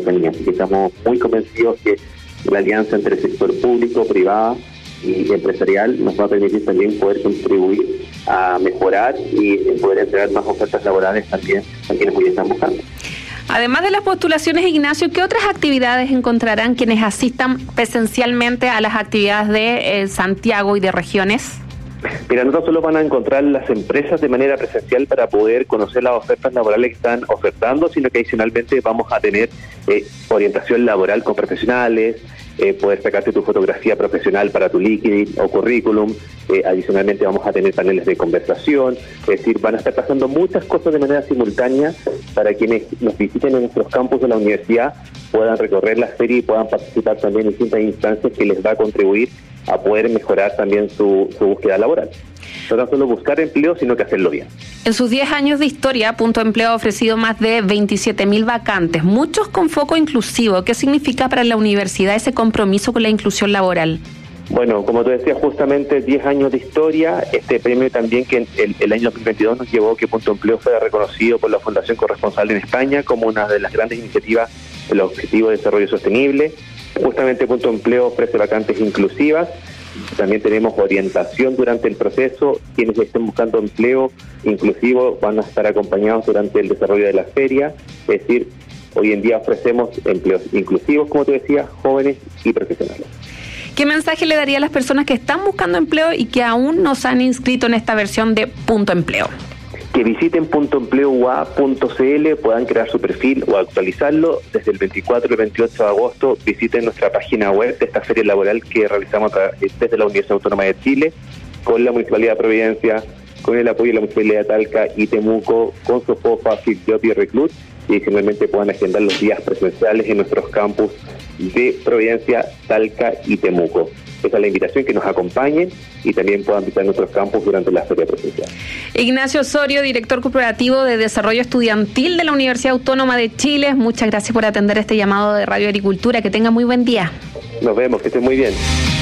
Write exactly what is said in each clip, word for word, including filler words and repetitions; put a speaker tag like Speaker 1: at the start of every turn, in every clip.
Speaker 1: compañía. Así que estamos muy convencidos que la alianza entre el sector público, privado y empresarial nos va a permitir también poder contribuir a mejorar y poder entregar más ofertas laborales también a quienes hoy están buscando.
Speaker 2: Además de las postulaciones, Ignacio, ¿qué otras actividades encontrarán quienes asistan presencialmente a las actividades de eh, Santiago y de regiones?
Speaker 1: Mira, no solo van a encontrar las empresas de manera presencial para poder conocer las ofertas laborales que están ofertando, sino que adicionalmente vamos a tener eh, orientación laboral con profesionales, eh, poder sacarte tu fotografía profesional para tu LinkedIn o currículum. Eh, adicionalmente vamos a tener paneles de conversación, es decir, van a estar pasando muchas cosas de manera simultánea para quienes nos visiten en nuestros campus de la universidad puedan recorrer la feria y puedan participar también en distintas instancias que les va a contribuir a poder mejorar también su, su búsqueda laboral. No tan solo buscar empleo, sino que hacerlo bien.
Speaker 2: En sus diez años de historia, Punto Empleo ha ofrecido más de veintisiete mil vacantes, muchos con foco inclusivo. ¿Qué significa para la universidad ese compromiso con la inclusión laboral?
Speaker 1: Bueno, como tú decías, justamente diez años de historia, este premio también que el, el año dos mil veintidós nos llevó que Punto Empleo fuera reconocido por la Fundación Corresponsal en España como una de las grandes iniciativas del Objetivo de Desarrollo Sostenible. Justamente Punto Empleo ofrece vacantes inclusivas, también tenemos orientación durante el proceso, quienes estén buscando empleo inclusivo van a estar acompañados durante el desarrollo de la feria, es decir, hoy en día ofrecemos empleos inclusivos, como te decía, jóvenes y profesionales.
Speaker 2: ¿Qué mensaje le daría a las personas que están buscando empleo y que aún no se han inscrito en esta versión de Punto Empleo?
Speaker 1: Que visiten punto empleo u a punto c l, puedan crear su perfil o actualizarlo. Desde el veinticuatro y veintiocho de agosto visiten nuestra página web de esta feria laboral que realizamos desde la Universidad Autónoma de Chile, con la Municipalidad de Providencia, con el apoyo de la Municipalidad de Talca y Temuco, con Sofofa, FitJob y Reclut, y adicionalmente puedan agendar los días presenciales en nuestros campus de Providencia, Talca y Temuco. Esa es la invitación, que nos acompañen y también puedan visitar nuestros campus durante la feria presencial.
Speaker 2: Ignacio Osorio, director corporativo de Desarrollo Estudiantil de la Universidad Autónoma de Chile, muchas gracias por atender este llamado de Radio Agricultura. Que tenga muy buen día.
Speaker 1: Nos vemos, que estén muy bien.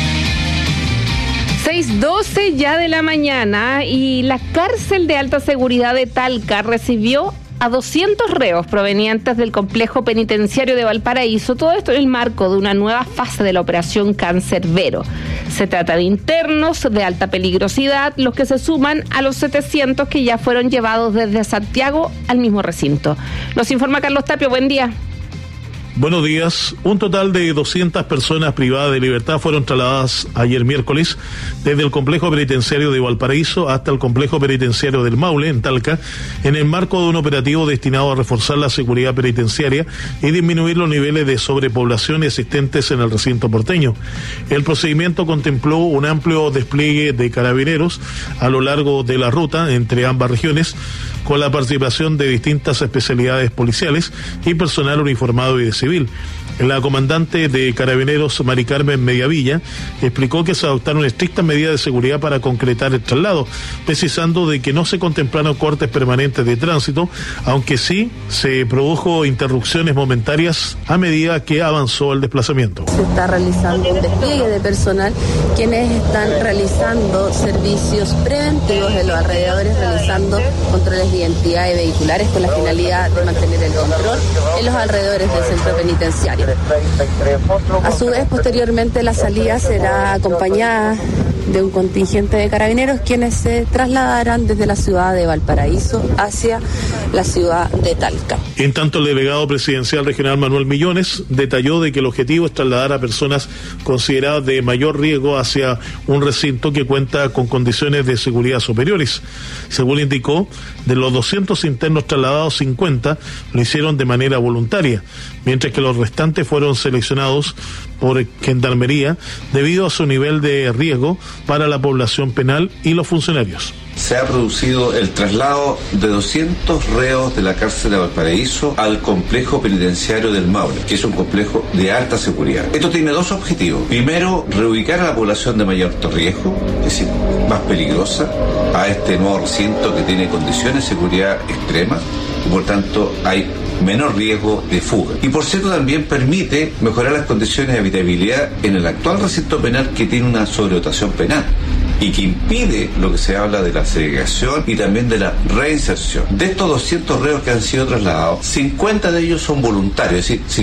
Speaker 2: seis doce ya de la mañana y la cárcel de alta seguridad de Talca recibió a doscientos reos provenientes del complejo penitenciario de Valparaíso, todo esto en el marco de una nueva fase de la operación Cancerbero. Se trata de internos de alta peligrosidad, los que se suman a los setecientos que ya fueron llevados desde Santiago al mismo recinto. Nos informa Carlos Tapio, buen día.
Speaker 3: Buenos días. Un total de doscientas personas privadas de libertad fueron trasladadas ayer miércoles desde el complejo penitenciario de Valparaíso hasta el complejo penitenciario del Maule, en Talca, en el marco de un operativo destinado a reforzar la seguridad penitenciaria y disminuir los niveles de sobrepoblación existentes en el recinto porteño. El procedimiento contempló un amplio despliegue de carabineros a lo largo de la ruta entre ambas regiones, con la participación de distintas especialidades policiales y personal uniformado y de civil. La comandante de Carabineros, Mari Carmen Mediavilla, explicó que se adoptaron estrictas medidas de seguridad para concretar el traslado, precisando de que no se contemplaron cortes permanentes de tránsito, aunque sí se produjo interrupciones momentáneas a medida que avanzó el desplazamiento.
Speaker 4: Se está realizando un despliegue de personal, quienes están realizando servicios preventivos en los alrededores, realizando controles de identidades vehiculares con la finalidad de mantener el control en los alrededores del centro penitenciario. A su vez, posteriormente, la salida será acompañada de un contingente de carabineros, quienes se trasladarán desde la ciudad de Valparaíso hacia la ciudad de Talca.
Speaker 3: En tanto, el delegado presidencial regional Manuel Millones detalló de que el objetivo es trasladar a personas consideradas de mayor riesgo hacia un recinto que cuenta con condiciones de seguridad superiores. Según indicó, de los doscientos internos trasladados, cincuenta lo hicieron de manera voluntaria, mientras que los restantes fueron seleccionados por Gendarmería debido a su nivel de riesgo para la población penal y los funcionarios.
Speaker 5: Se ha producido el traslado de doscientos reos de la cárcel de Valparaíso al complejo penitenciario del Maule, que es un complejo de alta seguridad. Esto tiene dos objetivos. Primero, reubicar a la población de mayor riesgo, es decir, más peligrosa, a este nuevo recinto que tiene condiciones de seguridad extremas y por tanto hay menor riesgo de fuga. Y por cierto, también permite mejorar las condiciones de habitabilidad en el actual recinto penal, que tiene una sobredotación penal y que impide lo que se habla de la segregación y también de la reinserción. De estos doscientos reos que han sido trasladados, cincuenta de ellos son voluntarios, es decir, cincuenta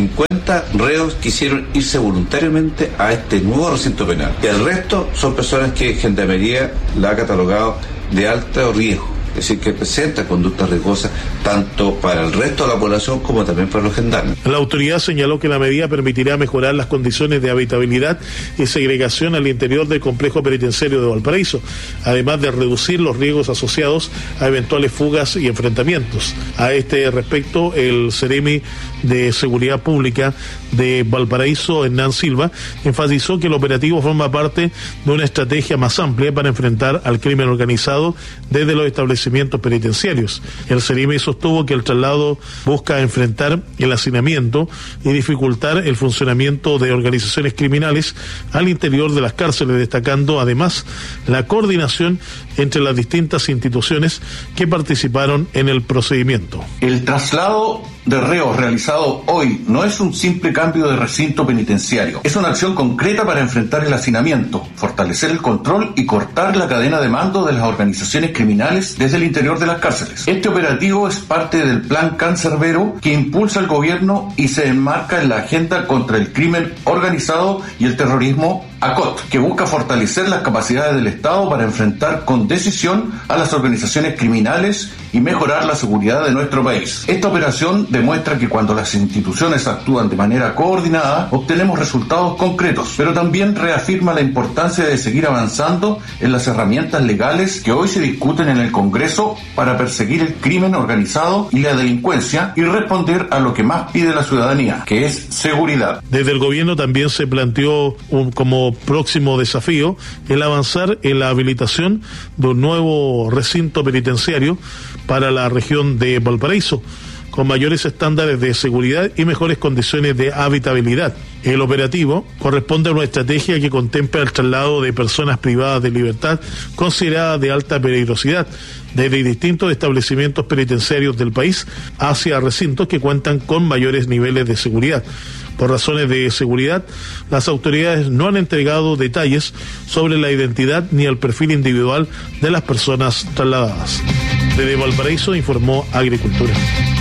Speaker 5: ochenta reos quisieron irse voluntariamente a este nuevo recinto penal. Y el resto son personas que Gendarmería la ha catalogado de alto riesgo. Es decir, que presenta conductas riesgosas tanto para el resto de la población como también para los gendarmes.
Speaker 3: La autoridad señaló que la medida permitirá mejorar las condiciones de habitabilidad y segregación al interior del complejo penitenciario de Valparaíso, además de reducir los riesgos asociados a eventuales fugas y enfrentamientos. A este respecto, el Ceremi de Seguridad Pública de Valparaíso, Hernán Silva, enfatizó que el operativo forma parte de una estrategia más amplia para enfrentar al crimen organizado desde los establecimientos penitenciarios. El Ceremi sostuvo que el traslado busca enfrentar el hacinamiento y dificultar el funcionamiento de organizaciones criminales al interior de las cárceles, destacando además la coordinación entre las distintas instituciones que participaron en el procedimiento.
Speaker 6: El traslado de reos realizado hoy no es un simple cambio de recinto penitenciario, es una acción concreta para enfrentar el hacinamiento, fortalecer el control y cortar la cadena de mando de las organizaciones criminales desde el interior de las cárceles. Este operativo es parte del plan Cancerbero que impulsa el gobierno y se enmarca en la agenda contra el crimen organizado y el terrorismo A C O T, que busca fortalecer las capacidades del Estado para enfrentar con decisión a las organizaciones criminales y mejorar la seguridad de nuestro país. Esta operación demuestra que cuando las instituciones actúan de manera coordinada, obtenemos resultados concretos, pero también reafirma la importancia de seguir avanzando en las herramientas legales que hoy se discuten en el Congreso para perseguir el crimen organizado y la delincuencia y responder a lo que más pide la ciudadanía, que es seguridad.
Speaker 3: Desde el gobierno también se planteó un, como próximo desafío el avanzar en la habilitación de un nuevo recinto penitenciario para la región de Valparaíso, con mayores estándares de seguridad y mejores condiciones de habitabilidad. El operativo corresponde a una estrategia que contempla el traslado de personas privadas de libertad consideradas de alta peligrosidad desde distintos establecimientos penitenciarios del país hacia recintos que cuentan con mayores niveles de seguridad. Por razones de seguridad, las autoridades no han entregado detalles sobre la identidad ni el perfil individual de las personas trasladadas. Desde Valparaíso informó Agricultura.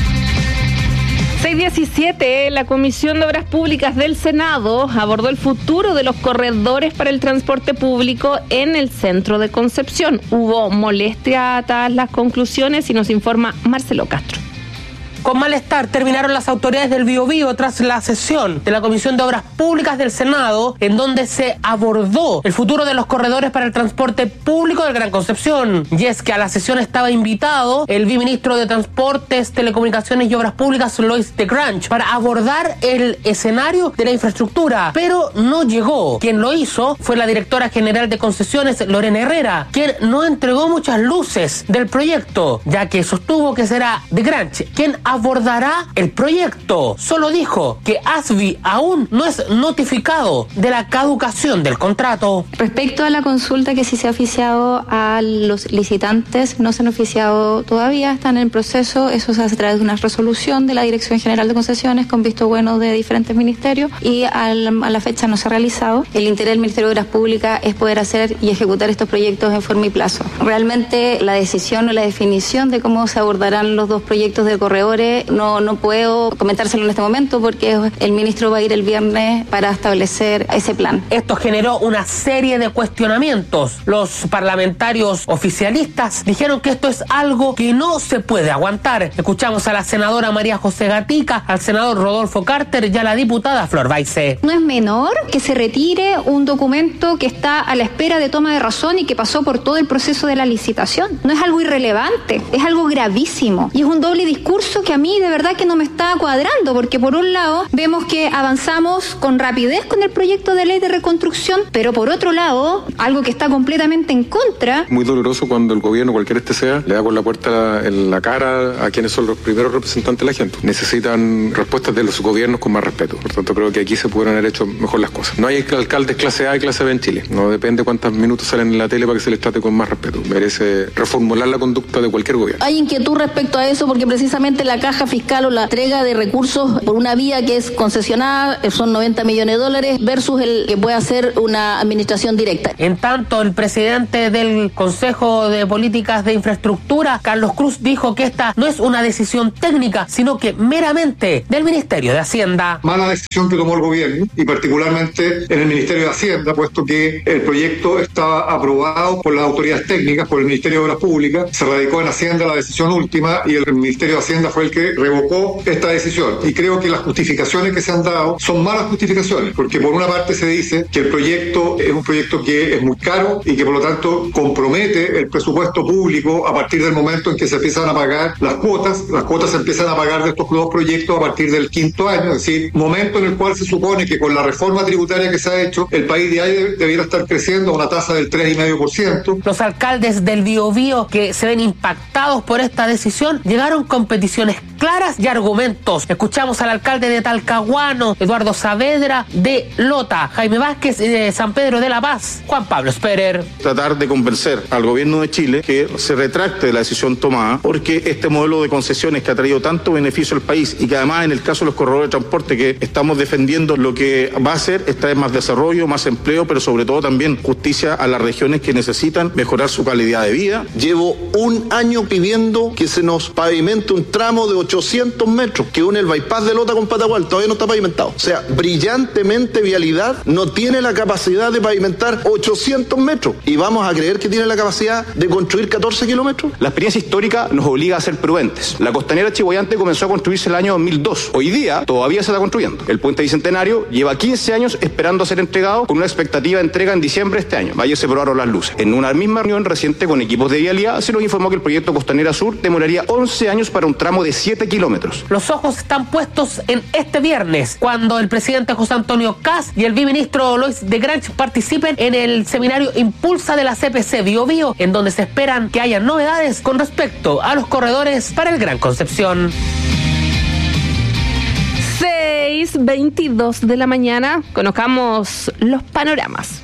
Speaker 2: seis diecisiete, la Comisión de Obras Públicas del Senado abordó el futuro de los corredores para el transporte público en el centro de Concepción. Hubo molestia tras las conclusiones y nos informa Marcelo Castro.
Speaker 7: Con malestar terminaron las autoridades del Biobío tras la sesión de la Comisión de Obras Públicas del Senado, en donde se abordó el futuro de los corredores para el transporte público del Gran Concepción. Y es que a la sesión estaba invitado el viceministro de Transportes, Telecomunicaciones y Obras Públicas, Lois de Grange, para abordar el escenario de la infraestructura, pero no llegó. Quien lo hizo fue la directora general de concesiones, Lorena Herrera, quien no entregó muchas luces del proyecto, ya que sostuvo que será de Grange quien abordará el proyecto. Solo dijo que ASBI aún no es notificado de la caducación del contrato.
Speaker 8: Respecto a la consulta que sí se ha oficiado a los licitantes, no se han oficiado todavía, están en proceso. Eso se hace a través de una resolución de la Dirección General de Concesiones con visto bueno de diferentes ministerios y al, a la fecha no se ha realizado. El interés del Ministerio de Obras Públicas es poder hacer y ejecutar estos proyectos en forma y plazo. Realmente la decisión o la definición de cómo se abordarán los dos proyectos de corredores No, no puedo comentárselo en este momento porque el ministro va a ir el viernes para establecer ese plan.
Speaker 7: Esto generó una serie de cuestionamientos. Los parlamentarios oficialistas dijeron que esto es algo que no se puede aguantar. Escuchamos a la senadora María José Gatica, al senador Rodolfo Carter y a la diputada Flor Baise.
Speaker 9: No es menor que se retire un documento que está a la espera de toma de razón y que pasó por todo el proceso de la licitación. No es algo irrelevante, es algo gravísimo y es un doble discurso que a mí de verdad que no me está cuadrando, porque por un lado vemos que avanzamos con rapidez con el proyecto de ley de reconstrucción, pero por otro lado, algo que está completamente en contra.
Speaker 10: Muy doloroso cuando el gobierno, cualquiera este sea, le da con la puerta en la cara a quienes son los primeros representantes de la gente. Necesitan respuestas de los gobiernos con más respeto. Por tanto, creo que aquí se pudieron haber hecho mejor las cosas. No hay alcaldes clase A y clase B en Chile. No depende cuántos minutos salen en la tele para que se les trate con más respeto. Merece reformular la conducta de cualquier gobierno.
Speaker 11: Hay inquietud respecto a eso porque precisamente la la caja fiscal o la entrega de recursos por una vía que es concesionada, son noventa millones de dólares, versus el que puede hacer una administración directa.
Speaker 7: En tanto, el presidente del Consejo de Políticas de Infraestructura, Carlos Cruz, dijo que esta no es una decisión técnica, sino que meramente del Ministerio de Hacienda.
Speaker 12: Mala decisión que tomó el gobierno, y particularmente en el Ministerio de Hacienda, puesto que el proyecto estaba aprobado por las autoridades técnicas, por el Ministerio de Obras Públicas, se radicó en Hacienda la decisión última y el Ministerio de Hacienda fue el que revocó esta decisión. Y creo que las justificaciones que se han dado son malas justificaciones, porque por una parte se dice que el proyecto es un proyecto que es muy caro y que por lo tanto compromete el presupuesto público a partir del momento en que se empiezan a pagar las cuotas. Las cuotas se empiezan a pagar de estos dos proyectos a partir del quinto año, es decir, momento en el cual se supone que con la reforma tributaria que se ha hecho, el país de ahí debiera estar creciendo a una tasa del tres coma cinco por ciento.
Speaker 7: Los alcaldes del Biobío que se ven impactados por esta decisión llegaron con peticiones claras y argumentos. Escuchamos al alcalde de Talcahuano, Eduardo Saavedra, de Lota, Jaime Vázquez de San Pedro de la Paz, Juan Pablo Sperer.
Speaker 13: Tratar de convencer al gobierno de Chile que se retracte de la decisión tomada, porque este modelo de concesiones que ha traído tanto beneficio al país y que además en el caso de los corredores de transporte que estamos defendiendo, lo que va a hacer es traer más desarrollo, más empleo, pero sobre todo también justicia a las regiones que necesitan mejorar su calidad de vida.
Speaker 14: Llevo un año pidiendo que se nos pavimente un tramo de ochocientos metros que une el bypass de Lota con Patagual, todavía no está pavimentado. O sea, brillantemente Vialidad no tiene la capacidad de pavimentar ochocientos metros y vamos a creer que tiene la capacidad de construir catorce kilómetros.
Speaker 15: La experiencia histórica nos obliga a ser prudentes. La costanera chihuayante comenzó a construirse el año dos mil dos. Hoy día todavía se está construyendo. El puente bicentenario lleva quince años esperando a ser entregado, con una expectativa de entrega en diciembre de este año. Ayer se probaron las luces. En una misma reunión reciente con equipos de Vialidad se nos informó que el proyecto Costanera Sur demoraría once años para un tramo de siete kilómetros.
Speaker 7: Los ojos están puestos en este viernes, cuando el presidente José Antonio Kast y el viceministro Lois de Grange participen en el seminario Impulsa de la C P C Biobío, en donde se esperan que haya novedades con respecto a los corredores para el Gran Concepción.
Speaker 2: seis veintidós de la mañana, conozcamos los panoramas.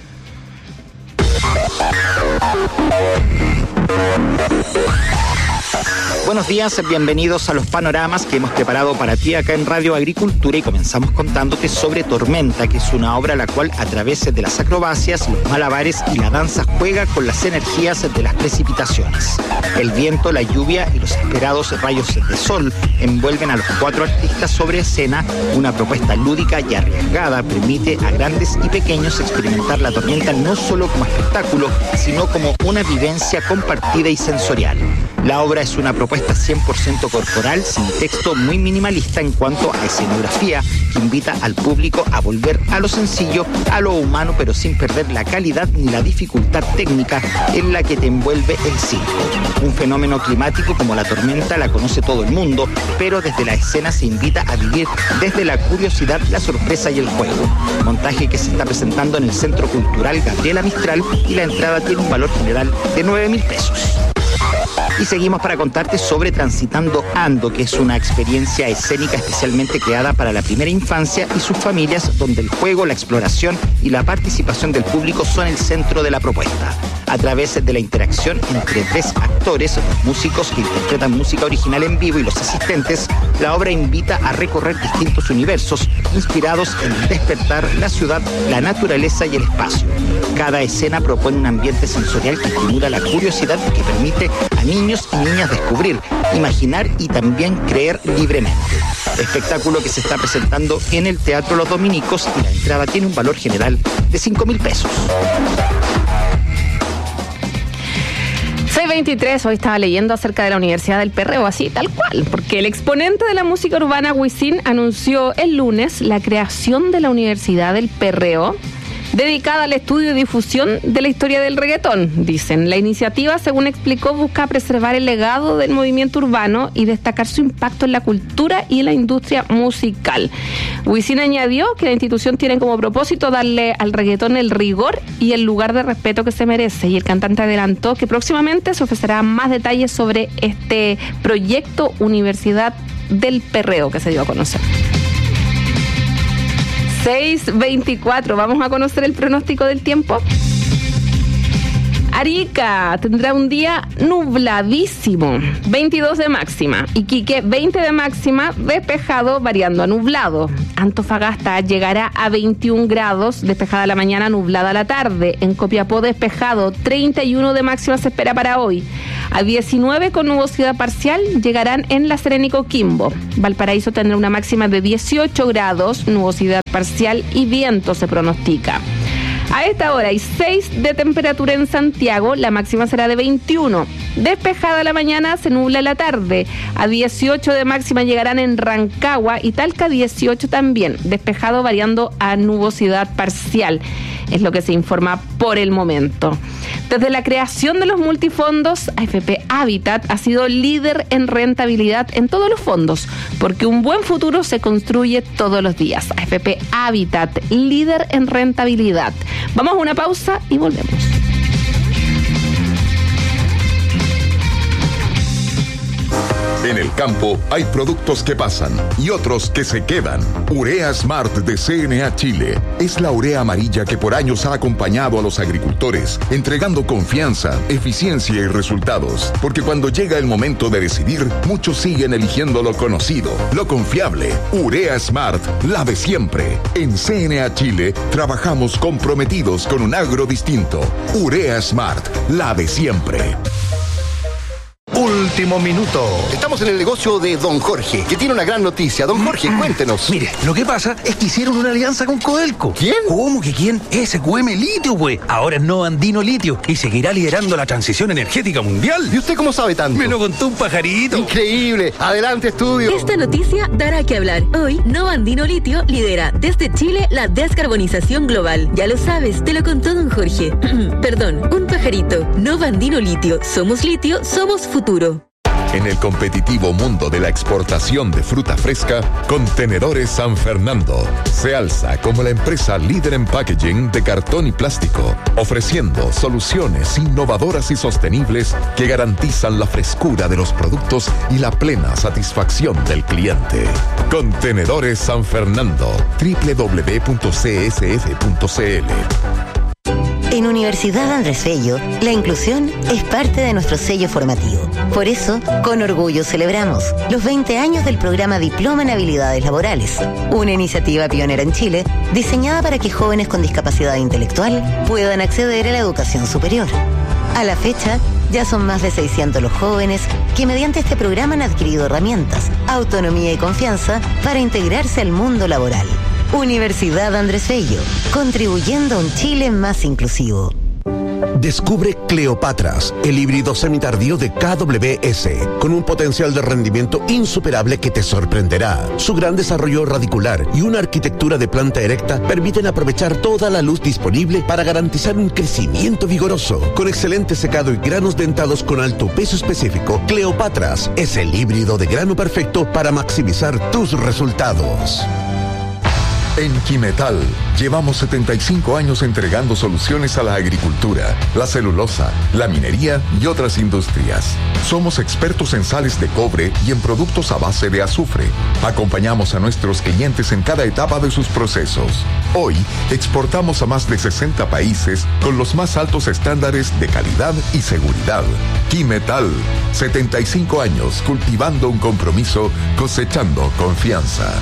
Speaker 16: Buenos días, bienvenidos a los panoramas que hemos preparado para ti acá en Radio Agricultura, y comenzamos contándote sobre Tormenta, que es una obra la cual a través de las acrobacias, los malabares y la danza juega con las energías de las precipitaciones. El viento, la lluvia y los esperados rayos de sol envuelven a los cuatro artistas sobre escena. Una propuesta lúdica y arriesgada permite a grandes y pequeños experimentar la tormenta no solo como espectáculo, sino como una vivencia compartida y sensorial. La obra es una propuesta cien por ciento corporal, sin texto, muy minimalista en cuanto a escenografía, que invita al público a volver a lo sencillo, a lo humano, pero sin perder la calidad ni la dificultad técnica en la que te envuelve el circo. Un fenómeno climático como la tormenta la conoce todo el mundo, pero desde la escena se invita a vivir desde la curiosidad, la sorpresa y el juego. Montaje que se está presentando en el Centro Cultural Gabriela Mistral, y la entrada tiene un valor general de nueve mil pesos. Y seguimos para contarte sobre Transitando Ando, que es una experiencia escénica especialmente creada para la primera infancia y sus familias, donde el juego, la exploración y la participación del público son el centro de la propuesta. A través de la interacción entre tres actores, los músicos que interpretan música original en vivo y los asistentes, la obra invita a recorrer distintos universos inspirados en el despertar, la ciudad, la naturaleza y el espacio. Cada escena propone un ambiente sensorial que estimula la curiosidad y que permite a niños y niñas descubrir, imaginar y también creer libremente. Espectáculo que se está presentando en el Teatro Los Dominicos, y la entrada tiene un valor general de cinco mil pesos.
Speaker 2: seis veintitrés, hoy estaba leyendo acerca de la Universidad del Perreo, así tal cual, porque el exponente de la música urbana Wisin anunció el lunes la creación de la Universidad del Perreo, dedicada al estudio y difusión de la historia del reggaetón. Dicen, la iniciativa, según explicó, busca preservar el legado del movimiento urbano y destacar su impacto en la cultura y en la industria musical. Wisin añadió que la institución tiene como propósito darle al reggaetón el rigor y el lugar de respeto que se merece, y el cantante adelantó que próximamente se ofrecerán más detalles sobre este proyecto Universidad del Perreo que se dio a conocer. seis veinticuatro, vamos a conocer el pronóstico del tiempo. Arica tendrá un día nubladísimo, veintidós de máxima. Iquique, veinte de máxima, despejado, variando a nublado. Antofagasta llegará a veintiún grados, despejada la mañana, nublada la tarde. En Copiapó, despejado, treinta y uno de máxima se espera para hoy. A diecinueve con nubosidad parcial llegarán en La Serena y Coquimbo. Valparaíso tendrá una máxima de dieciocho grados, nubosidad parcial y viento se pronostica. A esta hora hay seis de temperatura en Santiago, la máxima será de veintiuno. Despejada la mañana, se nubla la tarde. A dieciocho de máxima llegarán en Rancagua y Talca, dieciocho también. Despejado variando a nubosidad parcial. Es lo que se informa por el momento. Desde la creación de los multifondos, A F P Habitat ha sido líder en rentabilidad en todos los fondos, porque un buen futuro se construye todos los días. A F P Habitat, líder en rentabilidad. Vamos a una pausa y volvemos.
Speaker 17: En el campo hay productos que pasan y otros que se quedan. Urea Smart de C N A Chile es la urea amarilla que por años ha acompañado a los agricultores, entregando confianza, eficiencia y resultados. Porque cuando llega el momento de decidir, muchos siguen eligiendo lo conocido, lo confiable. Urea Smart, la de siempre. En C N A Chile trabajamos comprometidos con un agro distinto. Urea Smart, la de siempre.
Speaker 18: Último minuto. Estamos en el negocio de Don Jorge, que tiene una gran noticia. Don Jorge, cuéntenos.
Speaker 19: Mire, lo que pasa es que hicieron una alianza con Codelco.
Speaker 18: ¿Quién?
Speaker 19: ¿Cómo que quién? S Q M Litio, güey. Ahora es Nova Andino Litio y seguirá liderando la transición energética mundial.
Speaker 18: ¿Y usted cómo sabe tanto?
Speaker 19: Me lo contó un pajarito.
Speaker 18: Increíble. Adelante, estudio.
Speaker 20: Esta noticia dará que hablar. Hoy, Nova Andino Litio lidera desde Chile la descarbonización global. Ya lo sabes, te lo contó Don Jorge. Perdón, un pajarito. Nova Andino Litio. Somos litio, somos futuro.
Speaker 17: En el competitivo mundo de la exportación de fruta fresca, Contenedores San Fernando se alza como la empresa líder en packaging de cartón y plástico, ofreciendo soluciones innovadoras y sostenibles que garantizan la frescura de los productos y la plena satisfacción del cliente. Contenedores San Fernando, doble u doble u doble u punto c s f punto c l.
Speaker 21: En Universidad Andrés Bello, la inclusión es parte de nuestro sello formativo. Por eso, con orgullo celebramos los veinte años del programa Diploma en Habilidades Laborales, una iniciativa pionera en Chile diseñada para que jóvenes con discapacidad intelectual puedan acceder a la educación superior. A la fecha, ya son más de seiscientos los jóvenes que mediante este programa han adquirido herramientas, autonomía y confianza para integrarse al mundo laboral. Universidad Andrés Bello, contribuyendo a un Chile más inclusivo.
Speaker 22: Descubre Cleopatras, el híbrido semitardío de K W S, con un potencial de rendimiento insuperable que te sorprenderá. Su gran desarrollo radicular y una arquitectura de planta erecta permiten aprovechar toda la luz disponible para garantizar un crecimiento vigoroso. Con excelente secado y granos dentados con alto peso específico, Cleopatras es el híbrido de grano perfecto para maximizar tus resultados.
Speaker 17: En Quimetal llevamos setenta y cinco años entregando soluciones a la agricultura, la celulosa, la minería y otras industrias. Somos expertos en sales de cobre y en productos a base de azufre. Acompañamos a nuestros clientes en cada etapa de sus procesos. Hoy exportamos a más de sesenta países con los más altos estándares de calidad y seguridad. Quimetal, setenta y cinco años cultivando un compromiso, cosechando confianza.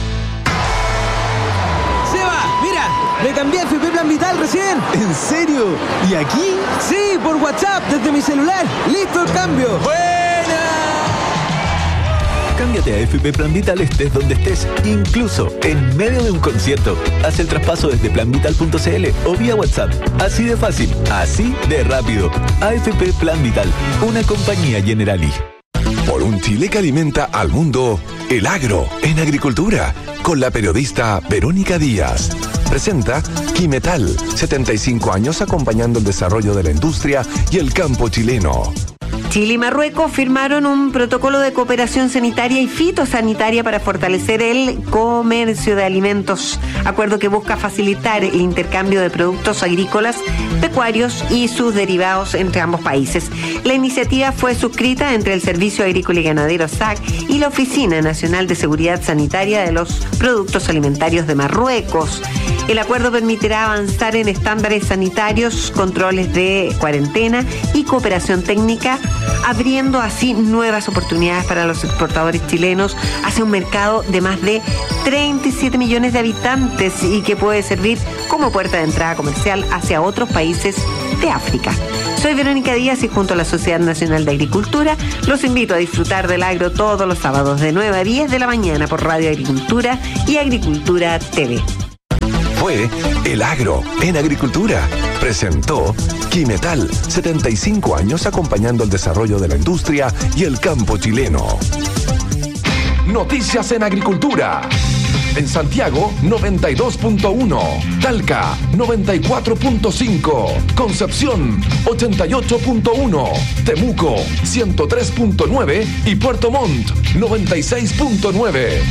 Speaker 23: Me cambié a F P Plan Vital recién.
Speaker 24: ¿En serio? ¿Y aquí?
Speaker 23: Sí, por WhatsApp, desde mi celular. ¡Listo el cambio!
Speaker 24: ¡Buena! Cámbiate a F P Plan Vital estés donde estés, incluso en medio de un concierto. Haz el traspaso desde plan vital punto c l o vía WhatsApp. Así de fácil, así de rápido. A F P Plan Vital, una compañía Generali.
Speaker 25: Por un Chile que alimenta al mundo, el agro en agricultura, con la periodista Verónica Díaz. Presenta Quimetal, setenta y cinco años acompañando el desarrollo de la industria y el campo chileno.
Speaker 26: Chile y Marruecos firmaron un protocolo de cooperación sanitaria y fitosanitaria para fortalecer el comercio de alimentos, acuerdo que busca facilitar el intercambio de productos agrícolas, pecuarios y sus derivados entre ambos países. La iniciativa fue suscrita entre el Servicio Agrícola y Ganadero S A C y la Oficina Nacional de Seguridad Sanitaria de los Productos Alimentarios de Marruecos. El acuerdo permitirá avanzar en estándares sanitarios, controles de cuarentena y cooperación técnica, abriendo así nuevas oportunidades para los exportadores chilenos hacia un mercado de más de treinta y siete millones de habitantes y que puede servir como puerta de entrada comercial hacia otros países de África. Soy Verónica Díaz y junto a la Sociedad Nacional de Agricultura los invito a disfrutar del agro todos los sábados de nueve a diez de la mañana por Radio Agricultura y Agricultura T V.
Speaker 25: Fue El Agro en Agricultura. Presentó Quimetal, setenta y cinco años acompañando el desarrollo de la industria y el campo chileno. Noticias en Agricultura. En Santiago, noventa y dos punto uno. Talca, noventa y cuatro punto cinco. Concepción, ochenta y ocho punto uno. Temuco, ciento tres punto nueve. Y Puerto Montt, noventa y seis punto nueve.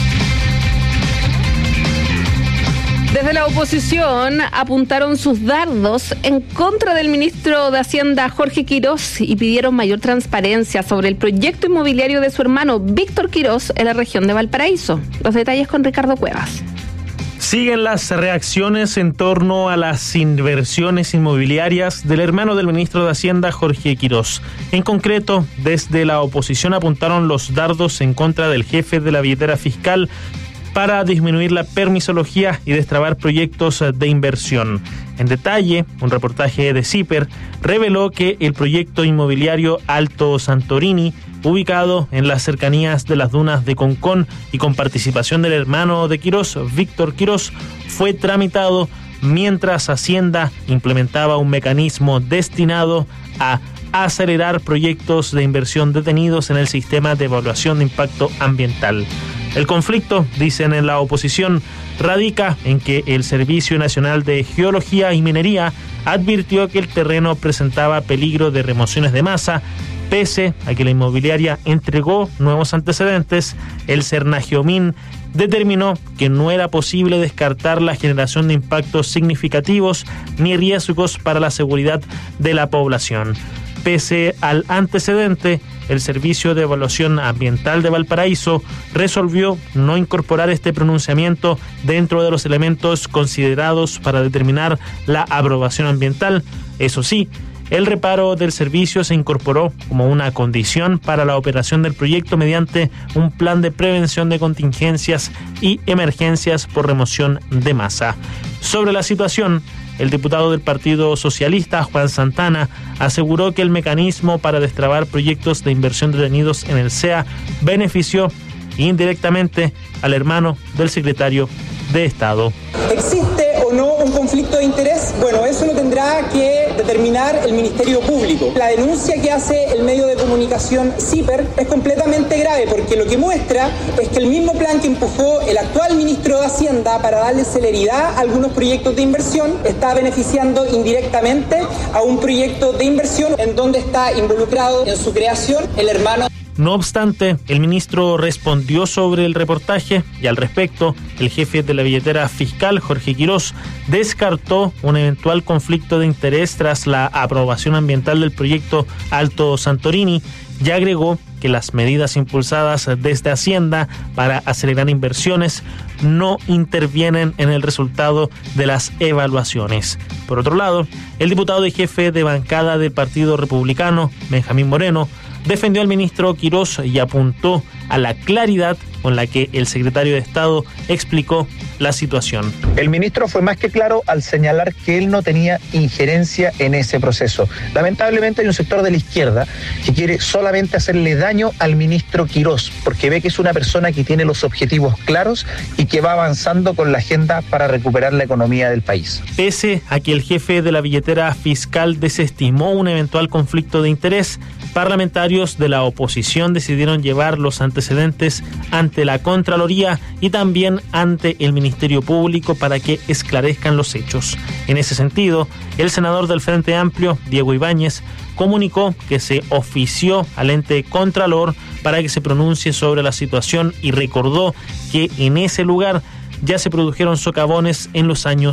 Speaker 2: Desde la oposición apuntaron sus dardos en contra del ministro de Hacienda Jorge Quirós y pidieron mayor transparencia sobre el proyecto inmobiliario de su hermano Víctor Quirós en la región de Valparaíso. Los detalles con Ricardo Cuevas.
Speaker 1: Siguen las reacciones en torno a las inversiones inmobiliarias del hermano del ministro de Hacienda, Jorge Quirós. En concreto, desde la oposición apuntaron los dardos en contra del jefe de la billetera fiscal para disminuir la permisología y destrabar proyectos de inversión. En detalle, un reportaje de CIPER reveló que el proyecto inmobiliario Alto Santorini, ubicado en las cercanías de las dunas de Concón y con participación del hermano de Quirós, Víctor Quirós, fue tramitado mientras Hacienda implementaba un mecanismo destinado a acelerar proyectos de inversión detenidos en el sistema de evaluación de impacto ambiental. El conflicto, dicen en la oposición, radica en que el Servicio Nacional de Geología y Minería advirtió que el terreno presentaba peligro de remociones de masa. Pese a que la inmobiliaria entregó nuevos antecedentes, el Cernageomin determinó que no era posible descartar la generación de impactos significativos ni riesgos para la seguridad de la población. Pese al antecedente, el Servicio de Evaluación Ambiental de Valparaíso resolvió no incorporar este pronunciamiento dentro de los elementos considerados para determinar la aprobación ambiental. Eso sí, el reparo del servicio se incorporó como una condición para la operación del proyecto mediante un plan de prevención de contingencias y emergencias por remoción de masa. Sobre la situación, el diputado del Partido Socialista, Juan Santana, aseguró que el mecanismo para destrabar proyectos de inversión detenidos en el C E A benefició indirectamente al hermano del secretario de Estado.
Speaker 3: ¿Existe o no un conflicto de interés? Bueno, eso lo tendrá que determinar el Ministerio Público. La denuncia que hace el medio de comunicación CIPER es completamente grave porque lo que muestra es que el mismo plan que empujó el actual ministro de Hacienda para darle celeridad a algunos proyectos de inversión está beneficiando indirectamente a un proyecto de inversión en donde está involucrado en su creación el hermano.
Speaker 1: No obstante, el ministro respondió sobre el reportaje y al respecto, el jefe de la billetera fiscal, Jorge Quirós, descartó un eventual conflicto de interés tras la aprobación ambiental del proyecto Alto Santorini y agregó que las medidas impulsadas desde Hacienda para acelerar inversiones no intervienen en el resultado de las evaluaciones. Por otro lado, el diputado y jefe de bancada del Partido Republicano, Benjamín Moreno, defendió al ministro Quirós y apuntó a la claridad con la que el secretario de Estado explicó la situación.
Speaker 4: El ministro fue más que claro al señalar que él no tenía injerencia en ese proceso. Lamentablemente hay un sector de la izquierda que quiere solamente hacerle daño al ministro Quirós, porque ve que es una persona que tiene los objetivos claros y que va avanzando con la agenda para recuperar la economía del país.
Speaker 1: Pese a que el jefe de la billetera fiscal desestimó un eventual conflicto de interés, parlamentarios de la oposición decidieron llevar los antecedentes ante la Contraloría y también ante el Ministerio Público para que esclarezcan los hechos. En ese sentido, el senador del Frente Amplio, Diego Ibáñez, comunicó que se ofició al ente Contralor para que se pronuncie sobre la situación y recordó que en ese lugar ya se produjeron socavones en los años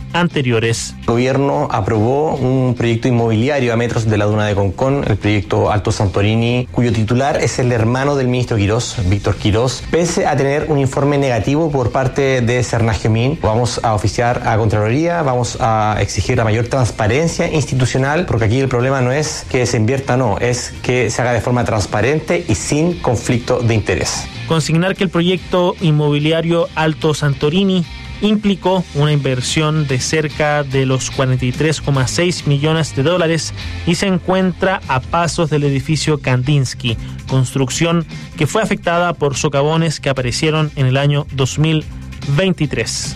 Speaker 1: anteriores.
Speaker 5: El gobierno aprobó un proyecto inmobiliario a metros de la duna de Concón, el proyecto Alto Santorini, cuyo titular es el hermano del ministro Quirós, Víctor Quirós, pese a tener un informe negativo por parte de Sernagemin. Vamos a oficiar a Contraloría, vamos a exigir la mayor transparencia institucional, porque aquí el problema no es que se invierta, no, es que se haga de forma transparente y sin conflicto de interés.
Speaker 1: Consignar que el proyecto inmobiliario Alto Santorini implicó una inversión de cerca de los cuarenta y tres coma seis millones de dólares y se encuentra a pasos del edificio Kandinsky, construcción que fue afectada por socavones que aparecieron en el año dos mil veintitrés.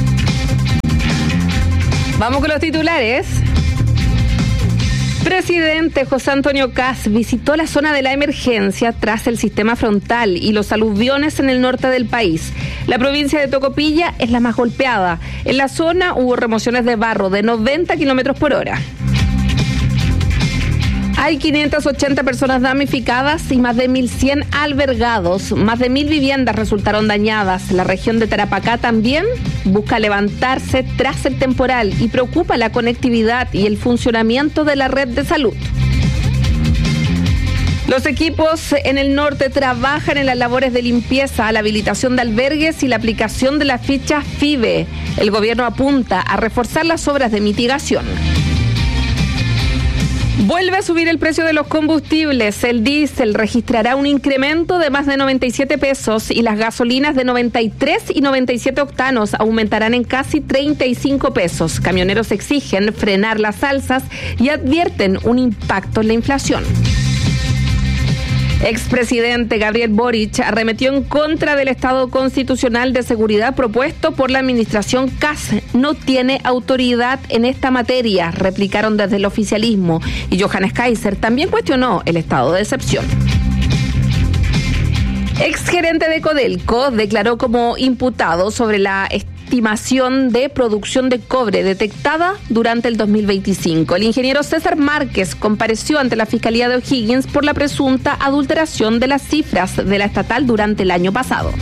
Speaker 2: Vamos con los titulares. Presidente José Antonio Kast visitó la zona de la emergencia tras el sistema frontal y los aluviones en el norte del país. La provincia de Tocopilla es la más golpeada. En la zona hubo remociones de barro de noventa kilómetros por hora. Hay quinientas ochenta personas damnificadas y más de mil cien albergados. Más de mil viviendas resultaron dañadas. La región de Tarapacá también busca levantarse tras el temporal y preocupa la conectividad y el funcionamiento de la red de salud. Los equipos en el norte trabajan en las labores de limpieza, la habilitación de albergues y la aplicación de la ficha FIBE. El gobierno apunta a reforzar las obras de mitigación. Vuelve a subir el precio de los combustibles. El diésel registrará un incremento de más de noventa y siete pesos y las gasolinas de noventa y tres y noventa y siete octanos aumentarán en casi treinta y cinco pesos. Camioneros exigen frenar las alzas y advierten un impacto en la inflación. Expresidente Gabriel Boric arremetió en contra del Estado Constitucional de Seguridad propuesto por la administración Kast. No tiene autoridad en esta materia, replicaron desde el oficialismo. Y Johannes Kaiser también cuestionó el estado de excepción. Exgerente de Codelco declaró como imputado sobre la estimación de producción de cobre detectada durante el dos mil veinticinco. El ingeniero César Márquez compareció ante la Fiscalía de O'Higgins por la presunta adulteración de las cifras de la estatal durante el año pasado.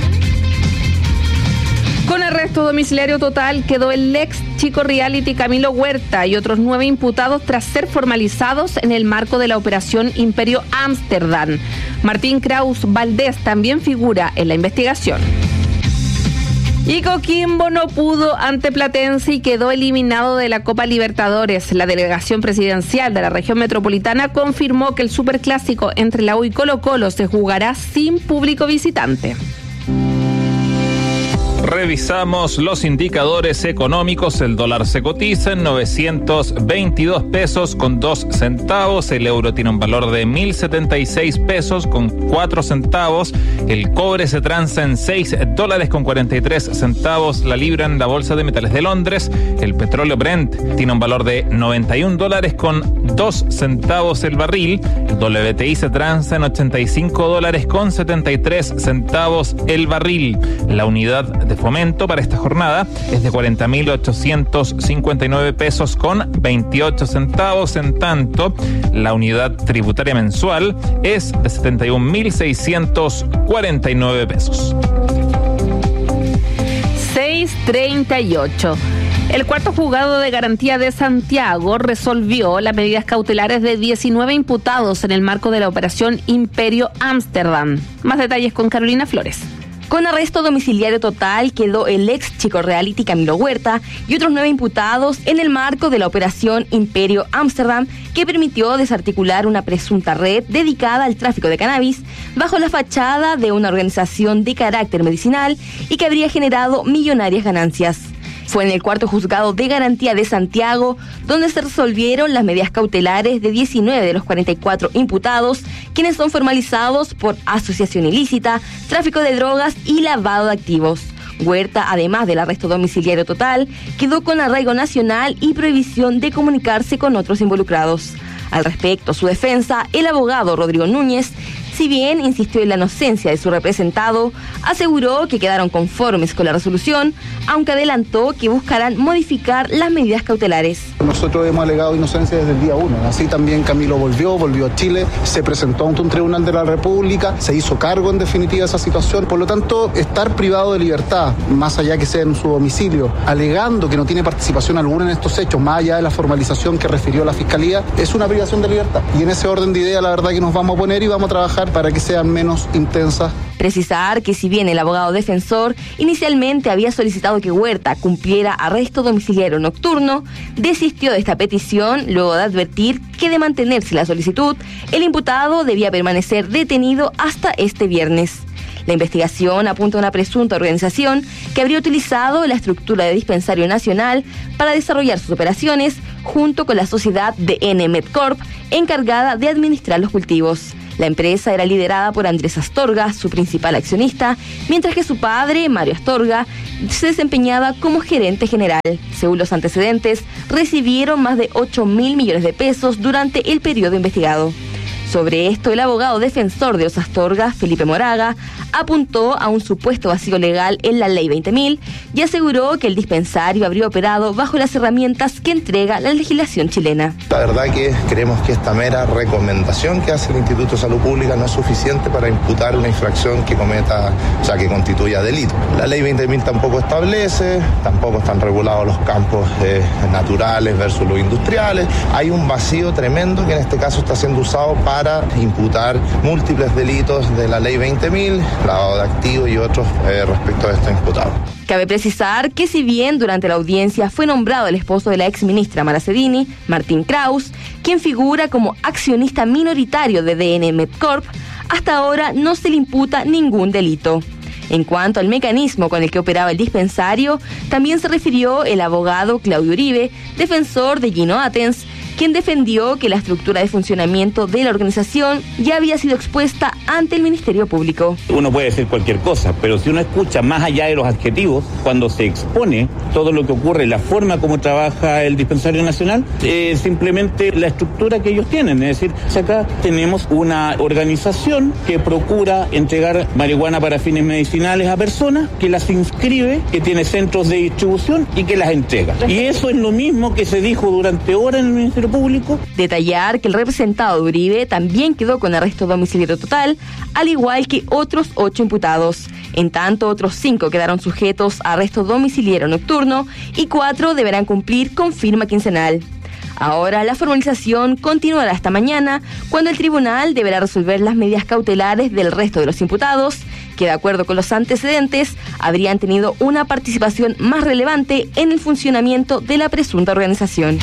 Speaker 2: Con arresto domiciliario total quedó el ex chico reality Camilo Huerta y otros nueve imputados tras ser formalizados en el marco de la operación Imperio Ámsterdam. Martín Kraus Valdés también figura en la investigación. Y Coquimbo no pudo ante Platense y quedó eliminado de la Copa Libertadores. La delegación presidencial de la región metropolitana confirmó que el superclásico entre la U y Colo-Colo se jugará sin público visitante.
Speaker 6: Revisamos los indicadores económicos. El dólar se cotiza en novecientos veintidós pesos con dos centavos. El euro tiene un valor de mil setenta y seis pesos con cuatro centavos. El cobre se transa en seis dólares con cuarenta y tres centavos la libra en la Bolsa de Metales de Londres. El petróleo Brent tiene un valor de noventa y un dólares con dos centavos el barril. El W T I se transa en ochenta y cinco dólares con setenta y tres centavos el barril. La unidad de fomento para esta jornada es de cuarenta mil ochocientos cincuenta y nueve pesos con veintiocho centavos. En tanto, la unidad tributaria mensual es de setenta y un mil seiscientos cuarenta y nueve pesos.
Speaker 2: seis treinta y ocho. El cuarto juzgado de garantía de Santiago resolvió las medidas cautelares de diecinueve imputados en el marco de la operación Imperio Ámsterdam. Más detalles con Carolina Flores.
Speaker 8: Con arresto domiciliario total quedó el ex chico reality Camilo Huerta y otros nueve imputados en el marco de la operación Imperio Ámsterdam, que permitió desarticular una presunta red dedicada al tráfico de cannabis bajo la fachada de una organización de carácter medicinal y que habría generado millonarias ganancias. Fue en el cuarto juzgado de garantía de Santiago donde se resolvieron las medidas cautelares de diecinueve de los cuarenta y cuatro imputados, quienes son formalizados por asociación ilícita, tráfico de drogas y lavado de activos. Huerta, además del arresto domiciliario total, quedó con arraigo nacional y prohibición de comunicarse con otros involucrados. Al respecto, su defensa, el abogado Rodrigo Núñez, Si bien insistió en la inocencia de su representado, aseguró que quedaron conformes con la resolución, aunque adelantó que buscarán modificar las medidas cautelares.
Speaker 9: Nosotros hemos alegado inocencia desde el día uno. Así también Camilo volvió, volvió a Chile, se presentó ante un tribunal de la República, se hizo cargo en definitiva de esa situación. Por lo tanto, estar privado de libertad, más allá que sea en su domicilio, alegando que no tiene participación alguna en estos hechos, más allá de la formalización que refirió la Fiscalía, es una privación de libertad. Y en ese orden de idea, la verdad que nos vamos a poner y vamos a trabajar para que sean menos intensas.
Speaker 8: Precisar que si bien el abogado defensor inicialmente había solicitado que Huerta cumpliera arresto domiciliario nocturno, desistió de esta petición luego de advertir que de mantenerse la solicitud, el imputado debía permanecer detenido hasta este viernes. La investigación apunta a una presunta organización que habría utilizado la estructura de Dispensario Nacional para desarrollar sus operaciones junto con la sociedad D N Medcorp, encargada de administrar los cultivos. La empresa era liderada por Andrés Astorga, su principal accionista, mientras que su padre, Mario Astorga, se desempeñaba como gerente general. Según los antecedentes, recibieron más de ocho mil millones de pesos durante el periodo investigado. Sobre esto, el abogado defensor de Os Astorga, Felipe Moraga, apuntó a un supuesto vacío legal en la Ley veinte mil y aseguró que el dispensario habría operado bajo las herramientas que entrega la legislación chilena.
Speaker 10: La verdad que creemos que esta mera recomendación que hace el Instituto de Salud Pública no es suficiente para imputar una infracción que cometa, o sea, que constituya delito. La Ley veinte mil tampoco establece, tampoco están regulados los campos eh, naturales versus los industriales. Hay un vacío tremendo que en este caso está siendo usado para para imputar múltiples delitos de la Ley veinte mil, lavado de activos y otros eh, respecto a estos imputados.
Speaker 8: Cabe precisar que si bien durante la audiencia fue nombrado el esposo de la exministra Mara Cedini, Martín Kraus, quien figura como accionista minoritario de D N Medcorp, hasta ahora no se le imputa ningún delito. En cuanto al mecanismo con el que operaba el dispensario, también se refirió el abogado Claudio Uribe, defensor de Gino Atens, quien defendió que la estructura de funcionamiento de la organización ya había sido expuesta ante el Ministerio Público.
Speaker 11: Uno puede decir cualquier cosa, pero si uno escucha más allá de los adjetivos, cuando se expone todo lo que ocurre, la forma como trabaja el Dispensario Nacional, eh, simplemente la estructura que ellos tienen. Es decir, acá tenemos una organización que procura entregar marihuana para fines medicinales a personas, que las inscribe, que tiene centros de distribución y que las entrega. Y eso es lo mismo que se dijo durante horas en el Ministerio Público.
Speaker 8: Detallar que el representado de Uribe también quedó con arresto domiciliario total, al igual que otros ocho imputados. En tanto, otros cinco quedaron sujetos a arresto domiciliario nocturno y cuatro deberán cumplir con firma quincenal. Ahora la formalización continuará hasta mañana, cuando el tribunal deberá resolver las medidas cautelares del resto de los imputados, que de acuerdo con los antecedentes habrían tenido una participación más relevante en el funcionamiento de la presunta organización.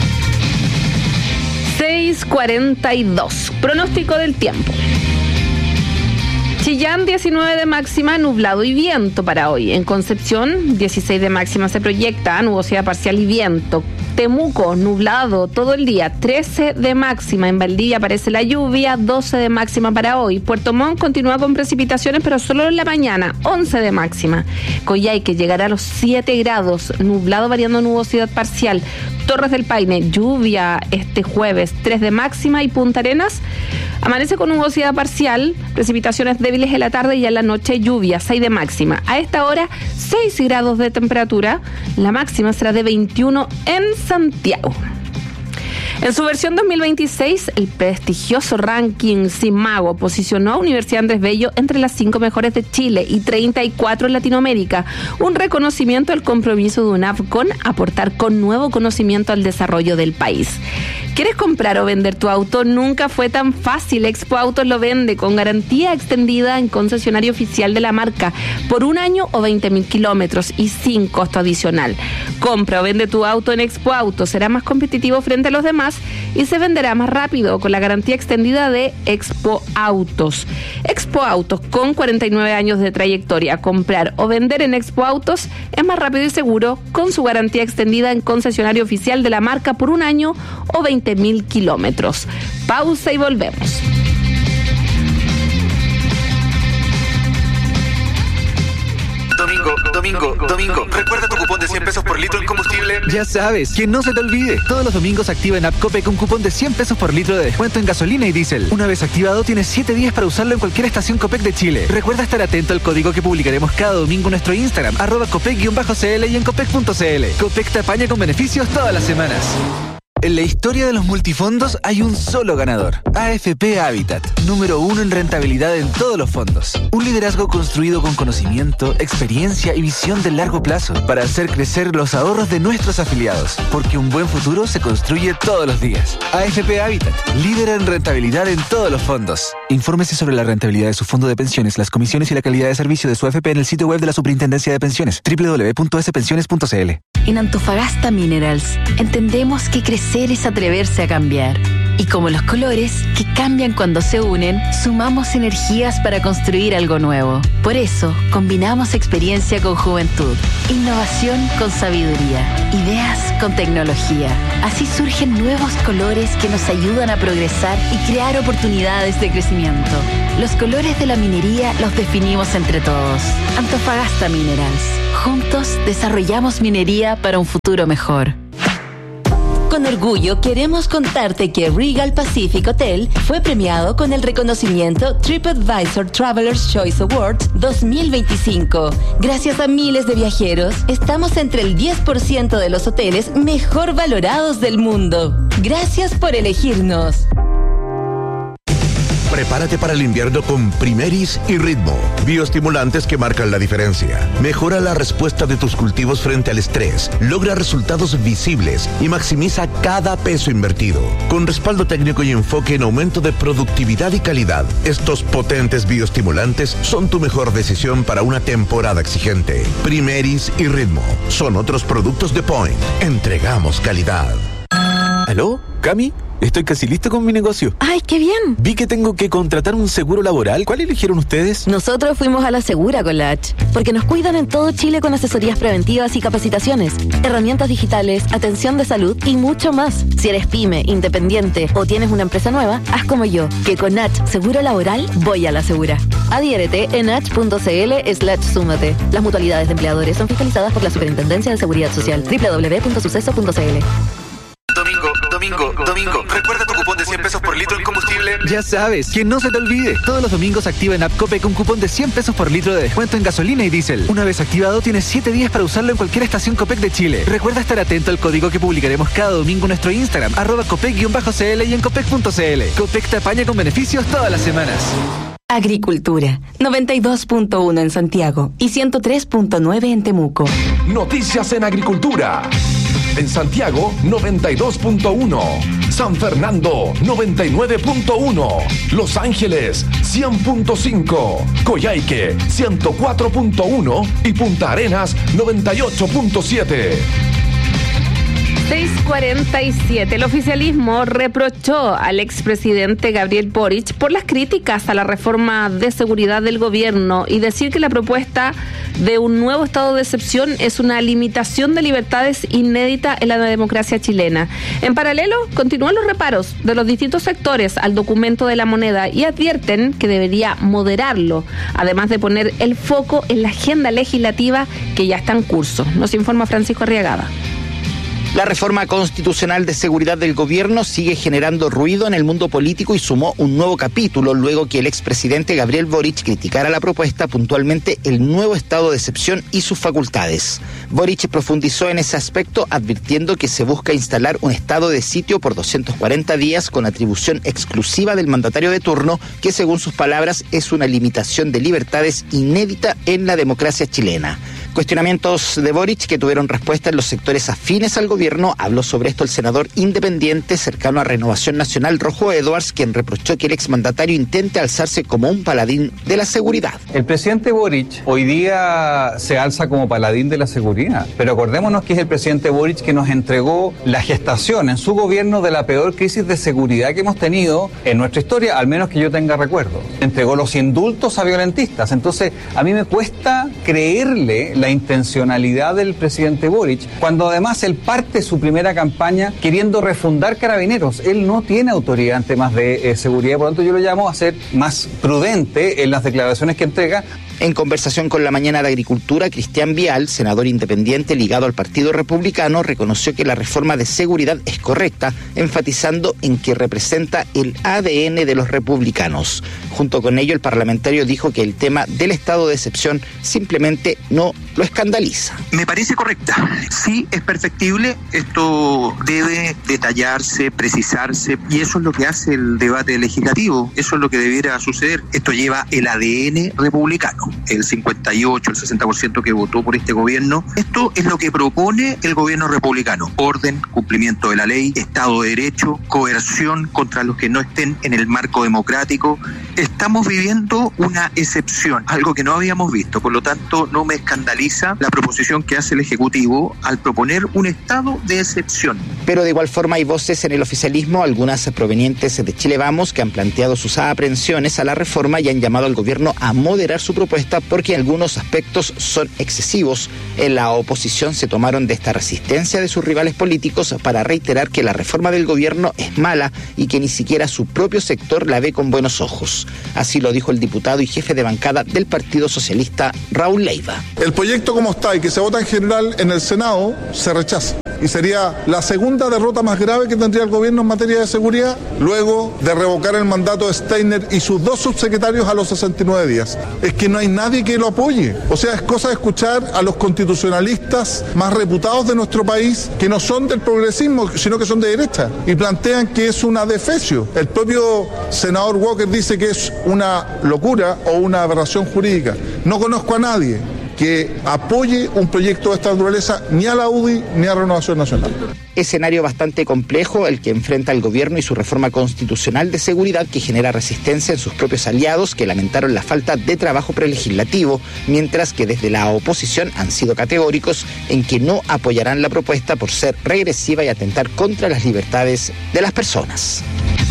Speaker 2: seis cuarenta y dos. Pronóstico del tiempo. Chillán, diecinueve de máxima, nublado y viento para hoy. En Concepción, dieciséis de máxima se proyecta, nubosidad parcial y viento. Temuco, nublado todo el día, trece de máxima. En Valdivia aparece la lluvia, doce de máxima para hoy. Puerto Montt continúa con precipitaciones, pero solo en la mañana, once de máxima. Coyhaique llegará a los siete grados, nublado variando nubosidad parcial. Torres del Paine, lluvia este jueves, tres de máxima. Y Punta Arenas amanece con nubosidad parcial, precipitaciones débiles en la tarde y en la noche lluvia, seis de máxima. A esta hora, seis grados de temperatura, la máxima será de veintiuno en Santiago. En su versión dos mil veintiséis, el prestigioso ranking Simago posicionó a Universidad Andrés Bello entre las cinco mejores de Chile y treinta y cuatro en Latinoamérica, un reconocimiento al compromiso de UNAV con aportar con nuevo conocimiento al desarrollo del país. ¿Quieres comprar o vender tu auto? Nunca fue tan fácil. Expo Autos lo vende con garantía extendida en concesionario oficial de la marca por un año o veinte mil kilómetros y sin costo adicional. Compra o vende tu auto en Expo Autos. Será más competitivo frente a los demás y se venderá más rápido con la garantía extendida de Expo Autos. Expo Autos, con cuarenta y nueve años de trayectoria. Comprar o vender en Expo Autos es más rápido y seguro con su garantía extendida en concesionario oficial de la marca por un año o veinte mil kilómetros. Pausa y volvemos.
Speaker 12: Domingo, domingo, domingo. Recuerda tu cupón de cien pesos por litro en combustible
Speaker 24: Ya sabes, que no se te olvide. Todos los domingos activa en App Copec un cupón de cien pesos por litro de descuento en gasolina y diésel. Una vez activado, tienes siete días para usarlo en cualquier estación Copec de Chile. Recuerda estar atento al código que publicaremos cada domingo en nuestro Instagram, arroba Copec-cl y en Copec punto cl. Copec te apaña con beneficios todas las semanas. En la historia de los multifondos hay un solo ganador. A F P Habitat, número uno en rentabilidad en todos los fondos. Un liderazgo construido con conocimiento, experiencia y visión de largo plazo para hacer crecer los ahorros de nuestros afiliados. Porque un buen futuro se construye todos los días. A F P Habitat, líder en rentabilidad en todos los fondos. Infórmese sobre la rentabilidad de su fondo de pensiones, las comisiones y la calidad de servicio de su A F P en el sitio web de la Superintendencia de Pensiones, doble u doble u doble u punto ese pensiones punto c l.
Speaker 7: En Antofagasta Minerals entendemos que crecer es atreverse a cambiar. Y como los colores, que cambian cuando se unen, sumamos energías para construir algo nuevo. Por eso, combinamos experiencia con juventud, innovación con sabiduría, ideas con tecnología. Así surgen nuevos colores que nos ayudan a progresar y crear oportunidades de crecimiento. Los colores de la minería los definimos entre todos. Antofagasta Minerals. Juntos desarrollamos minería para un futuro mejor.
Speaker 20: Con orgullo queremos contarte que Regal Pacific Hotel fue premiado con el reconocimiento TripAdvisor Traveler's Choice Awards dos mil veinticinco. Gracias a miles de viajeros, estamos entre el diez por ciento de los hoteles mejor valorados del mundo. Gracias por elegirnos.
Speaker 22: Prepárate para el invierno con Primeris y Ritmo, bioestimulantes que marcan la diferencia. Mejora la respuesta de tus cultivos frente al estrés, logra resultados visibles y maximiza cada peso invertido. Con respaldo técnico y enfoque en aumento de productividad y calidad, estos potentes bioestimulantes son tu mejor decisión para una temporada exigente. Primeris y Ritmo son otros productos de Point. Entregamos calidad.
Speaker 24: ¿Aló? ¿Cami? Estoy casi listo con mi negocio.
Speaker 7: ¡Ay, qué bien!
Speaker 24: Vi que tengo que contratar un seguro laboral. ¿Cuál eligieron ustedes?
Speaker 7: Nosotros fuimos a la Segura con la H, porque nos cuidan en todo Chile con asesorías preventivas y capacitaciones, herramientas digitales, atención de salud y mucho más. Si eres pyme, independiente o tienes una empresa nueva, haz como yo, que con H Seguro Laboral voy a la Segura. Adhiérete en h.cl slash súmate. Las mutualidades de empleadores son fiscalizadas por la Superintendencia de Seguridad Social. doble u doble u doble u punto suceso punto c l.
Speaker 24: Domingo, domingo, domingo. ¿Recuerda tu cupón de cien pesos por litro en combustible? Ya sabes, que no se te olvide. Todos los domingos activa en App Copec un cupón de cien pesos por litro de descuento en gasolina y diésel. Una vez activado, tienes siete días para usarlo en cualquier estación Copec de Chile. Recuerda estar atento al código que publicaremos cada domingo en nuestro Instagram, arroba Copec-cl y en Copec punto cl. Copec te apaña con beneficios todas las semanas.
Speaker 20: Agricultura, noventa y dos punto uno en Santiago y ciento tres punto nueve en Temuco.
Speaker 25: Noticias en agricultura. En Santiago, noventa y dos punto uno. San Fernando, noventa y nueve punto uno. Los Ángeles, cien punto cinco. Coyhaique, ciento cuatro punto uno. Y Punta Arenas, noventa y ocho punto siete.
Speaker 2: seis cuarenta y siete. El oficialismo reprochó al expresidente Gabriel Boric por las críticas a la reforma de seguridad del gobierno y decir que la propuesta de un nuevo estado de excepción es una limitación de libertades inédita en la democracia chilena. En paralelo, continúan los reparos de los distintos sectores al documento de la moneda y advierten que debería moderarlo, además de poner el foco en la agenda legislativa que ya está en curso. Nos informa Francisco Arriagada.
Speaker 12: La reforma constitucional de seguridad del gobierno sigue generando ruido en el mundo político y sumó un nuevo capítulo luego que el expresidente Gabriel Boric criticara la propuesta, puntualmente el nuevo estado de excepción y sus facultades. Boric profundizó en ese aspecto advirtiendo que se busca instalar un estado de sitio por doscientos cuarenta días con atribución exclusiva del mandatario de turno, que según sus palabras es una limitación de libertades inédita en la democracia chilena. Cuestionamientos de Boric que tuvieron respuesta en los sectores afines al gobierno. Habló sobre esto el senador independiente cercano a Renovación Nacional, Rojo Edwards, quien reprochó que el exmandatario intente alzarse como un paladín de la seguridad.
Speaker 13: El presidente Boric hoy día se alza como paladín de la seguridad, pero acordémonos que es el presidente Boric que nos entregó la gestación en su gobierno de la peor crisis de seguridad que hemos tenido en nuestra historia, al menos que yo tenga recuerdo. Entregó los indultos a violentistas. Entonces, a mí me cuesta creerle la intencionalidad del presidente Boric, cuando además él parte su primera campaña queriendo refundar Carabineros. Él no tiene autoridad en temas de eh, seguridad, por lo tanto yo lo llamo a ser más prudente en las declaraciones que entrega.
Speaker 12: En conversación con La Mañana de Agricultura, Cristian Vial, senador independiente ligado al Partido Republicano, reconoció que la reforma de seguridad es correcta, enfatizando en que representa el A D N de los republicanos. Junto con ello, el parlamentario dijo que el tema del estado de excepción simplemente no lo escandaliza.
Speaker 14: Me parece correcta. Sí, es perfectible. Esto debe detallarse, precisarse, y eso es lo que hace el debate legislativo. Eso es lo que debiera suceder. Esto lleva el A D N republicano. El cincuenta y ocho, el sesenta por ciento que votó por este gobierno. Esto es lo que propone el gobierno republicano. Orden, cumplimiento de la ley, Estado de Derecho, coerción contra los que no estén en el marco democrático. Estamos viviendo una excepción, algo que no habíamos visto. Por lo tanto, no me escandaliza la proposición que hace el Ejecutivo al proponer un estado de excepción.
Speaker 12: Pero de igual forma hay voces en el oficialismo, algunas provenientes de Chile Vamos, que han planteado sus aprehensiones a la reforma y han llamado al gobierno a moderar su propuesta porque algunos aspectos son excesivos. En la oposición se tomaron de esta resistencia de sus rivales políticos para reiterar que la reforma del gobierno es mala y que ni siquiera su propio sector la ve con buenos ojos. Así lo dijo el diputado y jefe de bancada del Partido Socialista, Raúl Leiva.
Speaker 15: El proyecto como está y que se vota en general en el Senado se rechaza. Y sería la segunda derrota más grave que tendría el gobierno en materia de seguridad, luego de revocar el mandato de Steiner y sus dos subsecretarios a los sesenta y nueve días. Es que no hay nadie que lo apoye. O sea, es cosa de escuchar a los constitucionalistas más reputados de nuestro país, que no son del progresismo, sino que son de derecha, y plantean que es una defecio. El propio senador Walker dice que es una locura o una aberración jurídica. No conozco a nadie que apoye un proyecto de esta naturaleza, ni a la U D I ni a Renovación Nacional.
Speaker 12: Escenario bastante complejo el que enfrenta el gobierno y su reforma constitucional de seguridad, que genera resistencia en sus propios aliados, que lamentaron la falta de trabajo prelegislativo, mientras que desde la oposición han sido categóricos en que no apoyarán la propuesta por ser regresiva y atentar contra las libertades de las personas.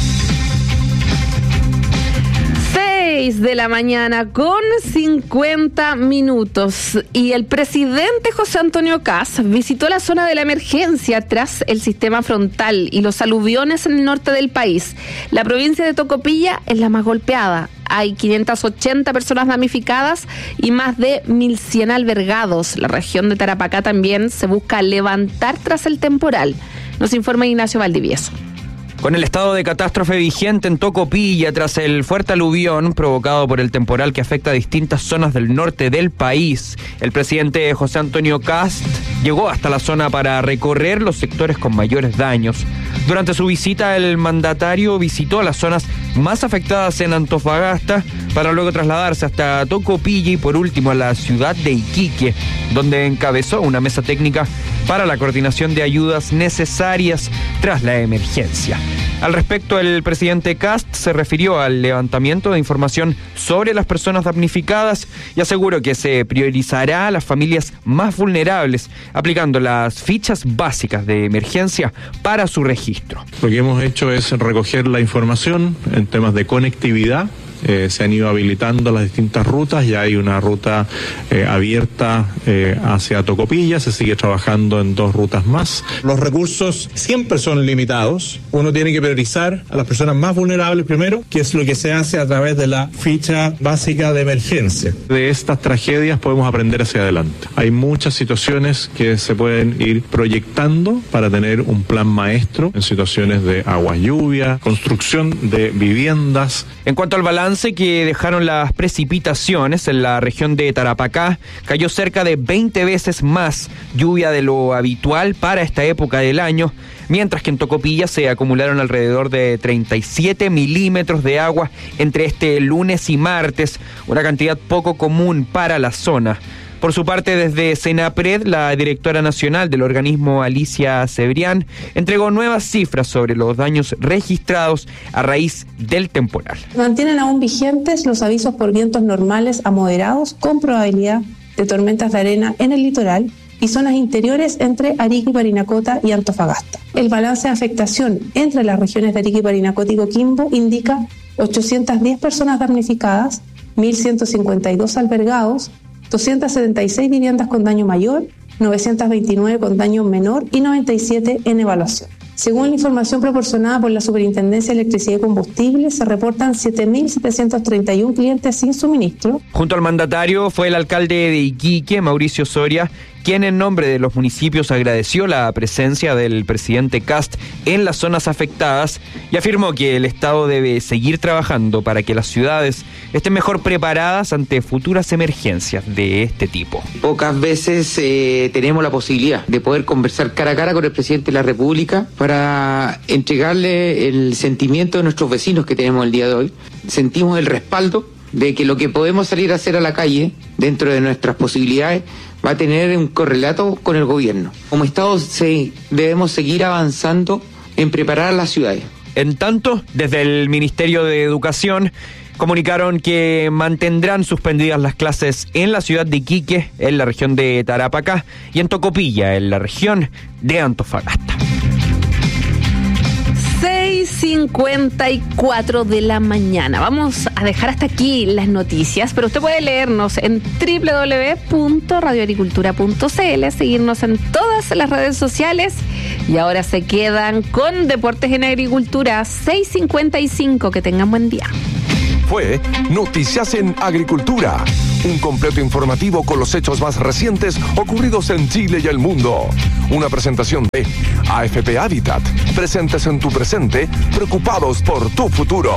Speaker 2: De la mañana con cincuenta minutos, y el presidente José Antonio Kast visitó la zona de la emergencia tras el sistema frontal y los aluviones en el norte del país. La provincia de Tocopilla es la más golpeada. Hay quinientas ochenta personas damnificadas y más de mil cien albergados. La región de Tarapacá también se busca levantar tras el temporal. Nos informa Ignacio Valdivieso.
Speaker 16: Con el estado de catástrofe vigente en Tocopilla tras el fuerte aluvión provocado por el temporal que afecta a distintas zonas del norte del país, el presidente José Antonio Kast llegó hasta la zona para recorrer los sectores con mayores daños. Durante su visita, el mandatario visitó las zonas más afectadas en Antofagasta para luego trasladarse hasta Tocopilla y por último a la ciudad de Iquique, donde encabezó una mesa técnica para la coordinación de ayudas necesarias tras la emergencia. Al respecto, el presidente Kast se refirió al levantamiento de información sobre las personas damnificadas y aseguró que se priorizará a las familias más vulnerables, aplicando las fichas básicas de emergencia para su registro.
Speaker 18: Lo que hemos hecho es recoger la información en temas de conectividad. Eh, se han ido habilitando las distintas rutas, ya hay una ruta eh, abierta eh, hacia Tocopilla, se sigue trabajando en dos rutas más.
Speaker 19: Los recursos siempre son limitados, uno tiene que priorizar a las personas más vulnerables primero, que es lo que se hace a través de la ficha básica de emergencia.
Speaker 18: De estas tragedias podemos aprender hacia adelante. Hay muchas situaciones que se pueden ir proyectando para tener un plan maestro en situaciones de agua, lluvia, construcción de viviendas.
Speaker 16: En cuanto al balance que dejaron las precipitaciones en la región de Tarapacá, cayó cerca de veinte veces más lluvia de lo habitual para esta época del año, mientras que en Tocopilla se acumularon alrededor de treinta y siete milímetros de agua entre este lunes y martes, una cantidad poco común para la zona. Por su parte, desde Senapred, la directora nacional del organismo, Alicia Cebrián, entregó nuevas cifras sobre los daños registrados a raíz del temporal.
Speaker 21: Mantienen aún vigentes los avisos por vientos normales a moderados con probabilidad de tormentas de arena en el litoral y zonas interiores entre Arica y Parinacota y Antofagasta. El balance de afectación entre las regiones de Arica y Parinacota y Coquimbo indica ochocientas diez personas damnificadas, mil ciento cincuenta y dos albergados, doscientas setenta y seis viviendas con daño mayor, novecientas veintinueve con daño menor y noventa y siete en evaluación. Según la información proporcionada por la Superintendencia de Electricidad y Combustible, se reportan siete mil setecientos treinta y uno clientes sin suministro.
Speaker 16: Junto al mandatario fue el alcalde de Iquique, Mauricio Soria, quien en nombre de los municipios agradeció la presencia del presidente Kast en las zonas afectadas y afirmó que el Estado debe seguir trabajando para que las ciudades estén mejor preparadas ante futuras emergencias de este tipo.
Speaker 3: Pocas veces eh, tenemos la posibilidad de poder conversar cara a cara con el presidente de la República para entregarle el sentimiento de nuestros vecinos que tenemos el día de hoy. Sentimos el respaldo de que lo que podemos salir a hacer a la calle dentro de nuestras posibilidades va a tener un correlato con el gobierno. Como Estado se, debemos seguir avanzando en preparar a las ciudades.
Speaker 16: En tanto, desde el Ministerio de Educación comunicaron que mantendrán suspendidas las clases en la ciudad de Iquique, en la región de Tarapacá, y en Tocopilla, en la región de Antofagasta.
Speaker 2: seis cincuenta y cuatro de la mañana. Vamos a dejar hasta aquí las noticias, pero usted puede leernos en doble u doble u doble u punto radio agricultura punto c l, seguirnos en todas las redes sociales y ahora se quedan con Deportes en Agricultura. Seis cincuenta y cinco, que tengan buen día.
Speaker 25: Fue Noticias en Agricultura, un completo informativo con los hechos más recientes ocurridos en Chile y el mundo. Una presentación de A F P Habitat, presentes en tu presente, preocupados por tu futuro.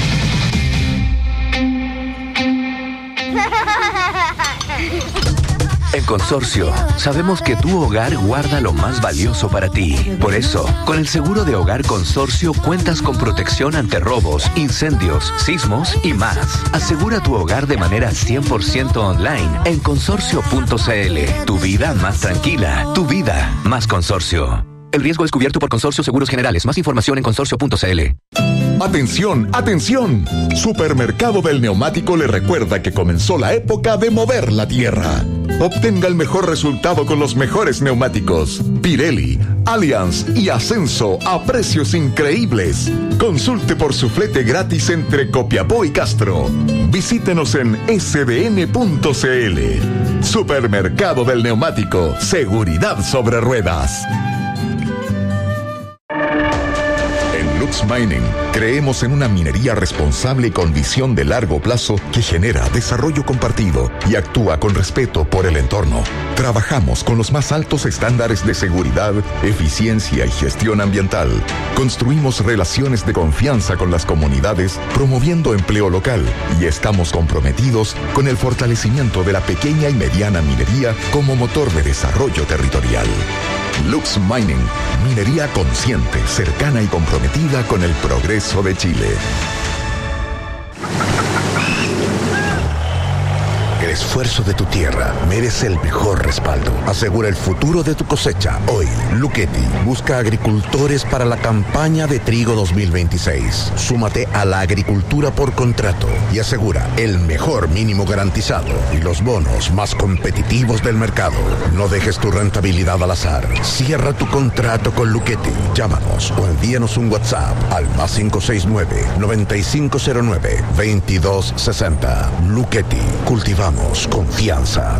Speaker 24: En Consorcio, sabemos que tu hogar guarda lo más valioso para ti. Por eso, con el seguro de hogar Consorcio cuentas con protección ante robos, incendios, sismos y más. Asegura tu hogar de manera cien por ciento online en consorcio punto c l. Tu vida más tranquila, tu vida más Consorcio. El riesgo es cubierto por Consorcio Seguros Generales. Más información en consorcio punto c l.
Speaker 4: Atención, atención. Supermercado del Neumático le recuerda que comenzó la época de mover la tierra. Obtenga el mejor resultado con los mejores neumáticos. Pirelli, Allianz y Ascenso a precios increíbles. Consulte por su flete gratis entre Copiapó y Castro. Visítenos en s d n punto c l. Supermercado del Neumático. Seguridad sobre ruedas. Lux Mining, creemos en una minería responsable y con visión de largo plazo que genera desarrollo compartido y actúa con respeto por el entorno. Trabajamos con los más altos estándares de seguridad, eficiencia y gestión ambiental. Construimos relaciones de confianza con las comunidades, promoviendo empleo local, y estamos comprometidos con el fortalecimiento de la pequeña y mediana minería como motor de desarrollo territorial. Lux Mining, minería consciente, cercana y comprometida con el progreso de Chile. El esfuerzo de tu tierra merece el mejor respaldo. Asegura el futuro de tu cosecha. Hoy, Luchetti busca agricultores para la campaña de trigo dos mil veintiséis. Súmate a la agricultura por contrato y asegura el mejor mínimo garantizado y los bonos más competitivos del mercado. No dejes tu rentabilidad al azar. Cierra tu contrato con Luchetti. Llámanos o envíanos un WhatsApp al más cinco seis nueve, nueve cinco cero nueve, veintidós sesenta. Luchetti. Cultivamos confianza.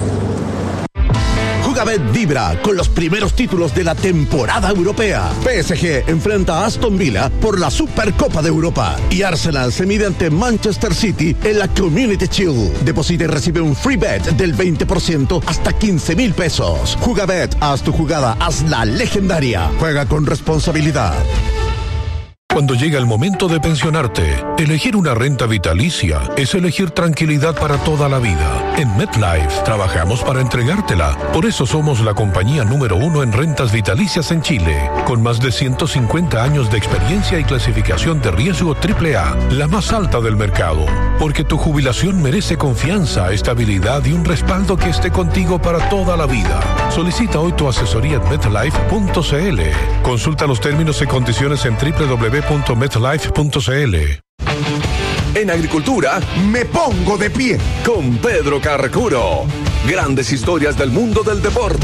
Speaker 4: Jugabet vibra con los primeros títulos de la temporada europea. P S G enfrenta a Aston Villa por la Supercopa de Europa y Arsenal se mide ante Manchester City en la Community Shield. Deposita y recibe un free bet del veinte por ciento hasta quince mil pesos. Jugabet, haz tu jugada, hazla legendaria. Juega con responsabilidad.
Speaker 5: Cuando llega el momento de pensionarte, elegir una renta vitalicia es elegir tranquilidad para toda la vida. En MetLife trabajamos para entregártela. Por eso somos la compañía número uno en rentas vitalicias en Chile, con más de ciento cincuenta años de experiencia y clasificación de riesgo triple A, la más alta del mercado. Porque tu jubilación merece confianza, estabilidad y un respaldo que esté contigo para toda la vida. Solicita hoy tu asesoría en metlife punto c l. Consulta los términos y condiciones en doble u doble u doble u punto metlife punto c l.
Speaker 25: En Agricultura, me pongo de pie con Pedro Carcuro. Grandes historias del mundo del deporte.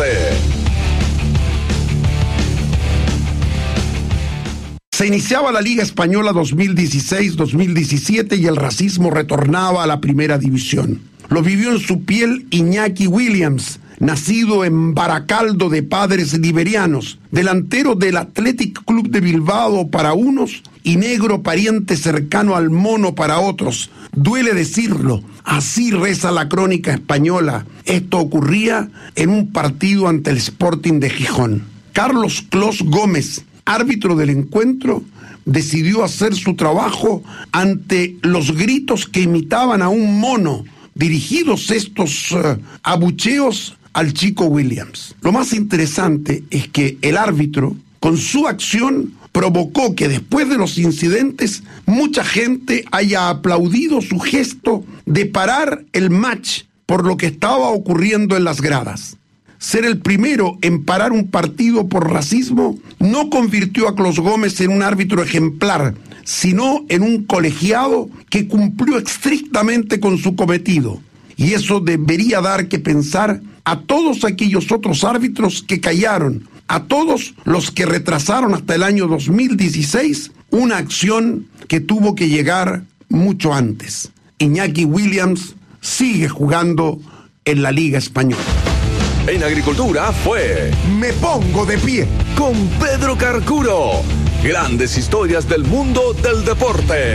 Speaker 17: Se iniciaba la Liga Española dos mil dieciséis dos mil diecisiete y el racismo retornaba a la primera división. Lo vivió en su piel Iñaki Williams, nacido en Baracaldo de padres liberianos, delantero del Athletic Club de Bilbao para unos y negro pariente cercano al mono para otros. Duele decirlo, así reza la crónica española. Esto ocurría en un partido ante el Sporting de Gijón. Carlos Clos Gómez, árbitro del encuentro, decidió hacer su trabajo ante los gritos que imitaban a un mono, dirigidos estos uh, abucheos al chico Williams. Lo más interesante es que el árbitro, con su acción, provocó que después de los incidentes mucha gente haya aplaudido su gesto de parar el match por lo que estaba ocurriendo en las gradas. Ser el primero en parar un partido por racismo no convirtió a Clos Gómez en un árbitro ejemplar, sino en un colegiado que cumplió estrictamente con su cometido. Y eso debería dar que pensar a todos aquellos otros árbitros que callaron, a todos los que retrasaron hasta el año dos mil dieciséis una acción que tuvo que llegar mucho antes. Iñaki Williams sigue jugando en la Liga Española.
Speaker 25: En Agricultura fue
Speaker 17: Me Pongo de Pie
Speaker 25: con Pedro Carcuro. Grandes historias del mundo del deporte.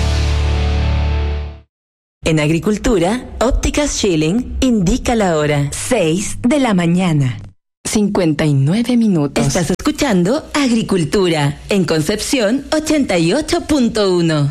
Speaker 20: En Agricultura, Ópticas Schilling indica la hora seis de la mañana.
Speaker 7: cincuenta y nueve minutos.
Speaker 20: Estás escuchando Agricultura en Concepción ochenta y ocho punto uno.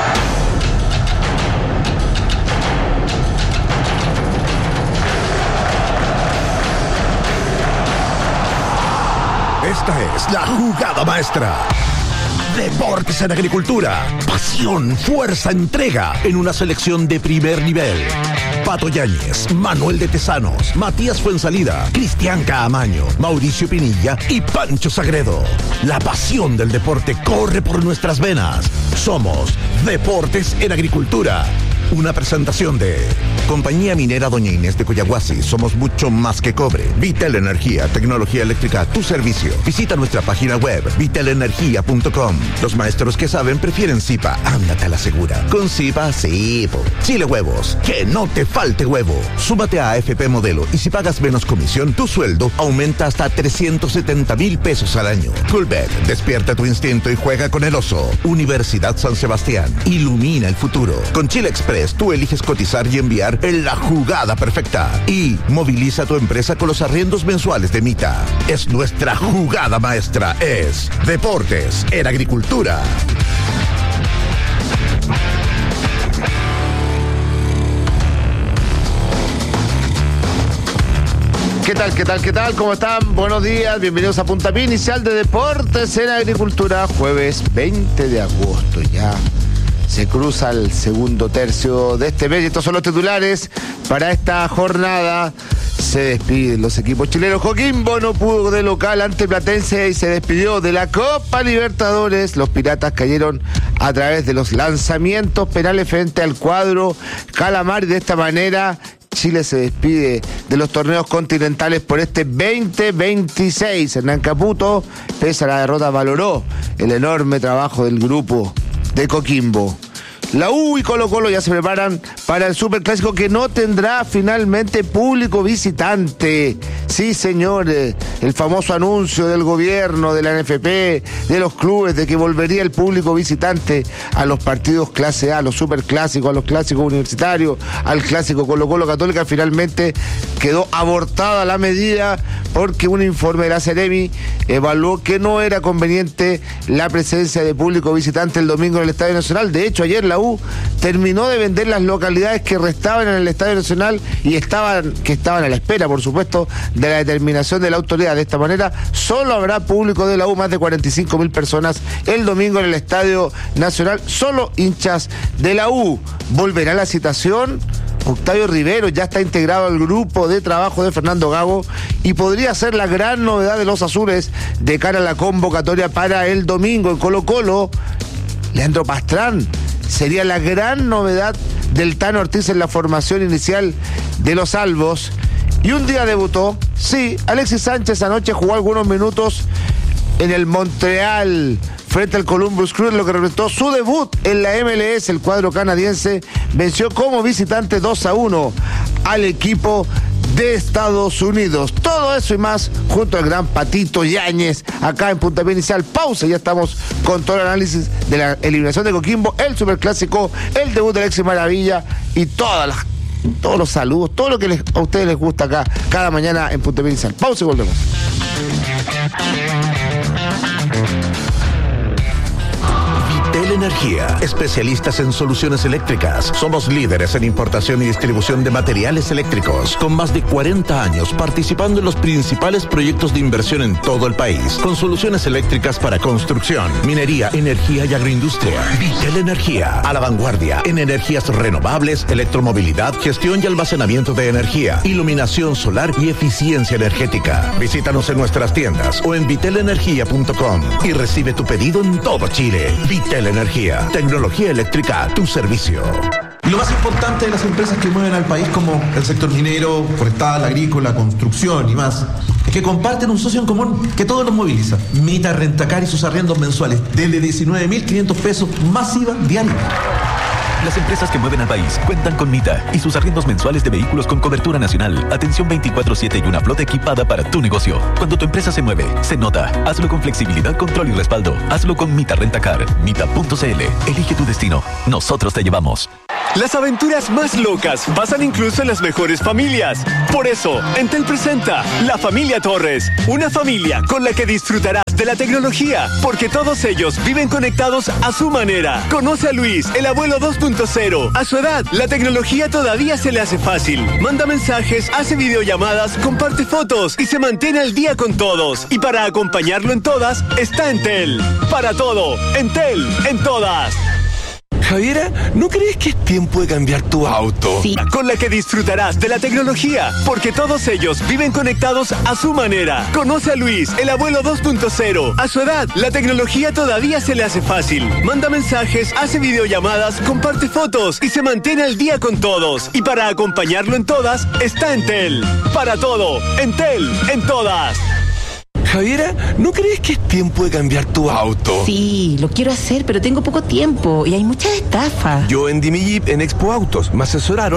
Speaker 22: Esta es la jugada maestra. Deportes en Agricultura. Pasión, fuerza, entrega en una selección de primer nivel. Pato Yáñez, Manuel de Tesanos, Matías Fuensalida, Cristian Caamaño, Mauricio Pinilla y Pancho Sagredo. La pasión del deporte corre por nuestras venas. Somos Deportes en Agricultura. Una presentación de Compañía Minera Doña Inés de Coyahuasi. Somos mucho más que cobre. Vitel Energía, tecnología eléctrica a tu servicio. Visita nuestra página web vitel energía punto com. Los maestros que saben prefieren Zipa. Ándate a la segura. Con Zipa, sí. Po. Chile Huevos. Que no te falte huevo. Súmate a A F P Modelo y si pagas menos comisión, tu sueldo aumenta hasta trescientos setenta mil pesos al año. Coolbet. Despierta tu instinto y juega con el oso. Universidad San Sebastián. Ilumina el futuro. Con Chile Express tú eliges cotizar y enviar en la jugada perfecta. Y moviliza tu empresa con los arriendos mensuales de Mita. Es nuestra jugada maestra. Es Deportes en Agricultura.
Speaker 1: ¿Qué tal, qué tal, qué tal? ¿Cómo están? Buenos días, bienvenidos a Puntapié Inicial de Deportes en Agricultura, jueves veinte de agosto ya. Se cruza el segundo tercio de este mes y estos son los titulares para esta jornada. Se despiden los equipos chilenos. Coquimbo no pudo de local ante Platense y se despidió de la Copa Libertadores. Los Piratas cayeron a través de los lanzamientos penales frente al cuadro Calamar y de esta manera Chile se despide de los torneos continentales por este veinte veintiséis. Hernán Caputo, pese a la derrota, valoró el enorme trabajo del grupo de Coquimbo. La U y Colo Colo ya se preparan para el Superclásico que no tendrá finalmente público visitante. Sí, señores, el famoso anuncio del gobierno, de la N F P, de los clubes, de que volvería el público visitante a los partidos clase A, a los Superclásicos, a los clásicos universitarios, al clásico Colo Colo Católica, finalmente quedó abortada la medida porque un informe de la Ceremi evaluó que no era conveniente la presencia de público visitante el domingo en el Estadio Nacional. De hecho, ayer la U terminó de vender las localidades que restaban en el Estadio Nacional y estaban, que estaban a la espera, por supuesto, de la determinación de la autoridad. De esta manera, solo habrá público de la U, más de cuarenta y cinco mil personas el domingo en el Estadio Nacional, solo hinchas de la U. ¿Volverá la citación? Octavio Rivero ya está integrado al grupo de trabajo de Fernando Gago y podría ser la gran novedad de los azules de cara a la convocatoria para el domingo en Colo Colo. Leandro Pastrán sería la gran novedad del Tano Ortiz en la formación inicial de los Albos. Y un día debutó, sí, Alexis Sánchez anoche jugó algunos minutos en el Montreal frente al Columbus Crew, lo que representó su debut en la M L S. El cuadro canadiense venció como visitante dos a uno al equipo de Estados Unidos. Todo eso y más junto al gran Patito Yáñez acá en Puntapié Inicial. Pausa, ya estamos con todo el análisis de la eliminación de Coquimbo, el superclásico, el debut de Alexis Maravilla y todas las, todos los saludos, todo lo que les, a ustedes les gusta acá cada mañana en Puntapié Inicial. Pausa y volvemos.
Speaker 22: Energía, especialistas en soluciones eléctricas. Somos líderes en importación y distribución de materiales eléctricos, con más de cuarenta años participando en los principales proyectos de inversión en todo el país, con soluciones eléctricas para construcción, minería, energía y agroindustria. Vitel Energía, a la vanguardia en energías renovables, electromovilidad, gestión y almacenamiento de energía, iluminación solar y eficiencia energética. Visítanos en nuestras tiendas o en vitel energía punto com y recibe tu pedido en todo Chile. Vitel Energía. Tecnología eléctrica a tu servicio.
Speaker 6: Lo más importante de las empresas que mueven al país, como el sector minero, forestal, agrícola, construcción y más, es que comparten un socio en común que todos los moviliza. Mita Rentacar y sus arriendos mensuales desde diecinueve mil quinientos pesos masiva diaria.
Speaker 24: Las empresas que mueven al país cuentan con Mita y sus arriendos mensuales de vehículos con cobertura nacional, atención veinticuatro siete y una flota equipada para tu negocio. Cuando tu empresa se mueve, se nota. Hazlo con flexibilidad, control y respaldo. Hazlo con Mita Rentacar. Mita punto c l. Elige tu destino. Nosotros te llevamos.
Speaker 9: Las aventuras más locas pasan incluso en las mejores familias. Por eso, Entel presenta La Familia Torres, una familia con la que disfrutarás de la tecnología, porque todos ellos viven conectados a su manera. Conoce a Luis, el abuelo dos punto cero. A su edad, la tecnología todavía se le hace fácil. Manda mensajes, hace videollamadas, comparte fotos y se mantiene al día con todos. Y para acompañarlo en todas, está Entel. Para todo, Entel, en todas.
Speaker 25: Javiera, ¿no crees que es tiempo de cambiar tu auto?
Speaker 9: Sí. Con la que disfrutarás de la tecnología, porque todos ellos viven conectados a su manera. Conoce a Luis, el abuelo dos punto cero. A su edad, la tecnología todavía se le hace fácil. Manda mensajes, hace videollamadas, comparte fotos y se mantiene al día con todos. Y para acompañarlo en todas, está Entel. Para todo, Entel, en todas.
Speaker 25: Javiera, ¿no crees que es tiempo de cambiar tu auto?
Speaker 10: Sí, lo quiero hacer, pero tengo poco tiempo y hay muchas estafas.
Speaker 25: Yo en Dimi Jeep en Expo Autos me asesoraron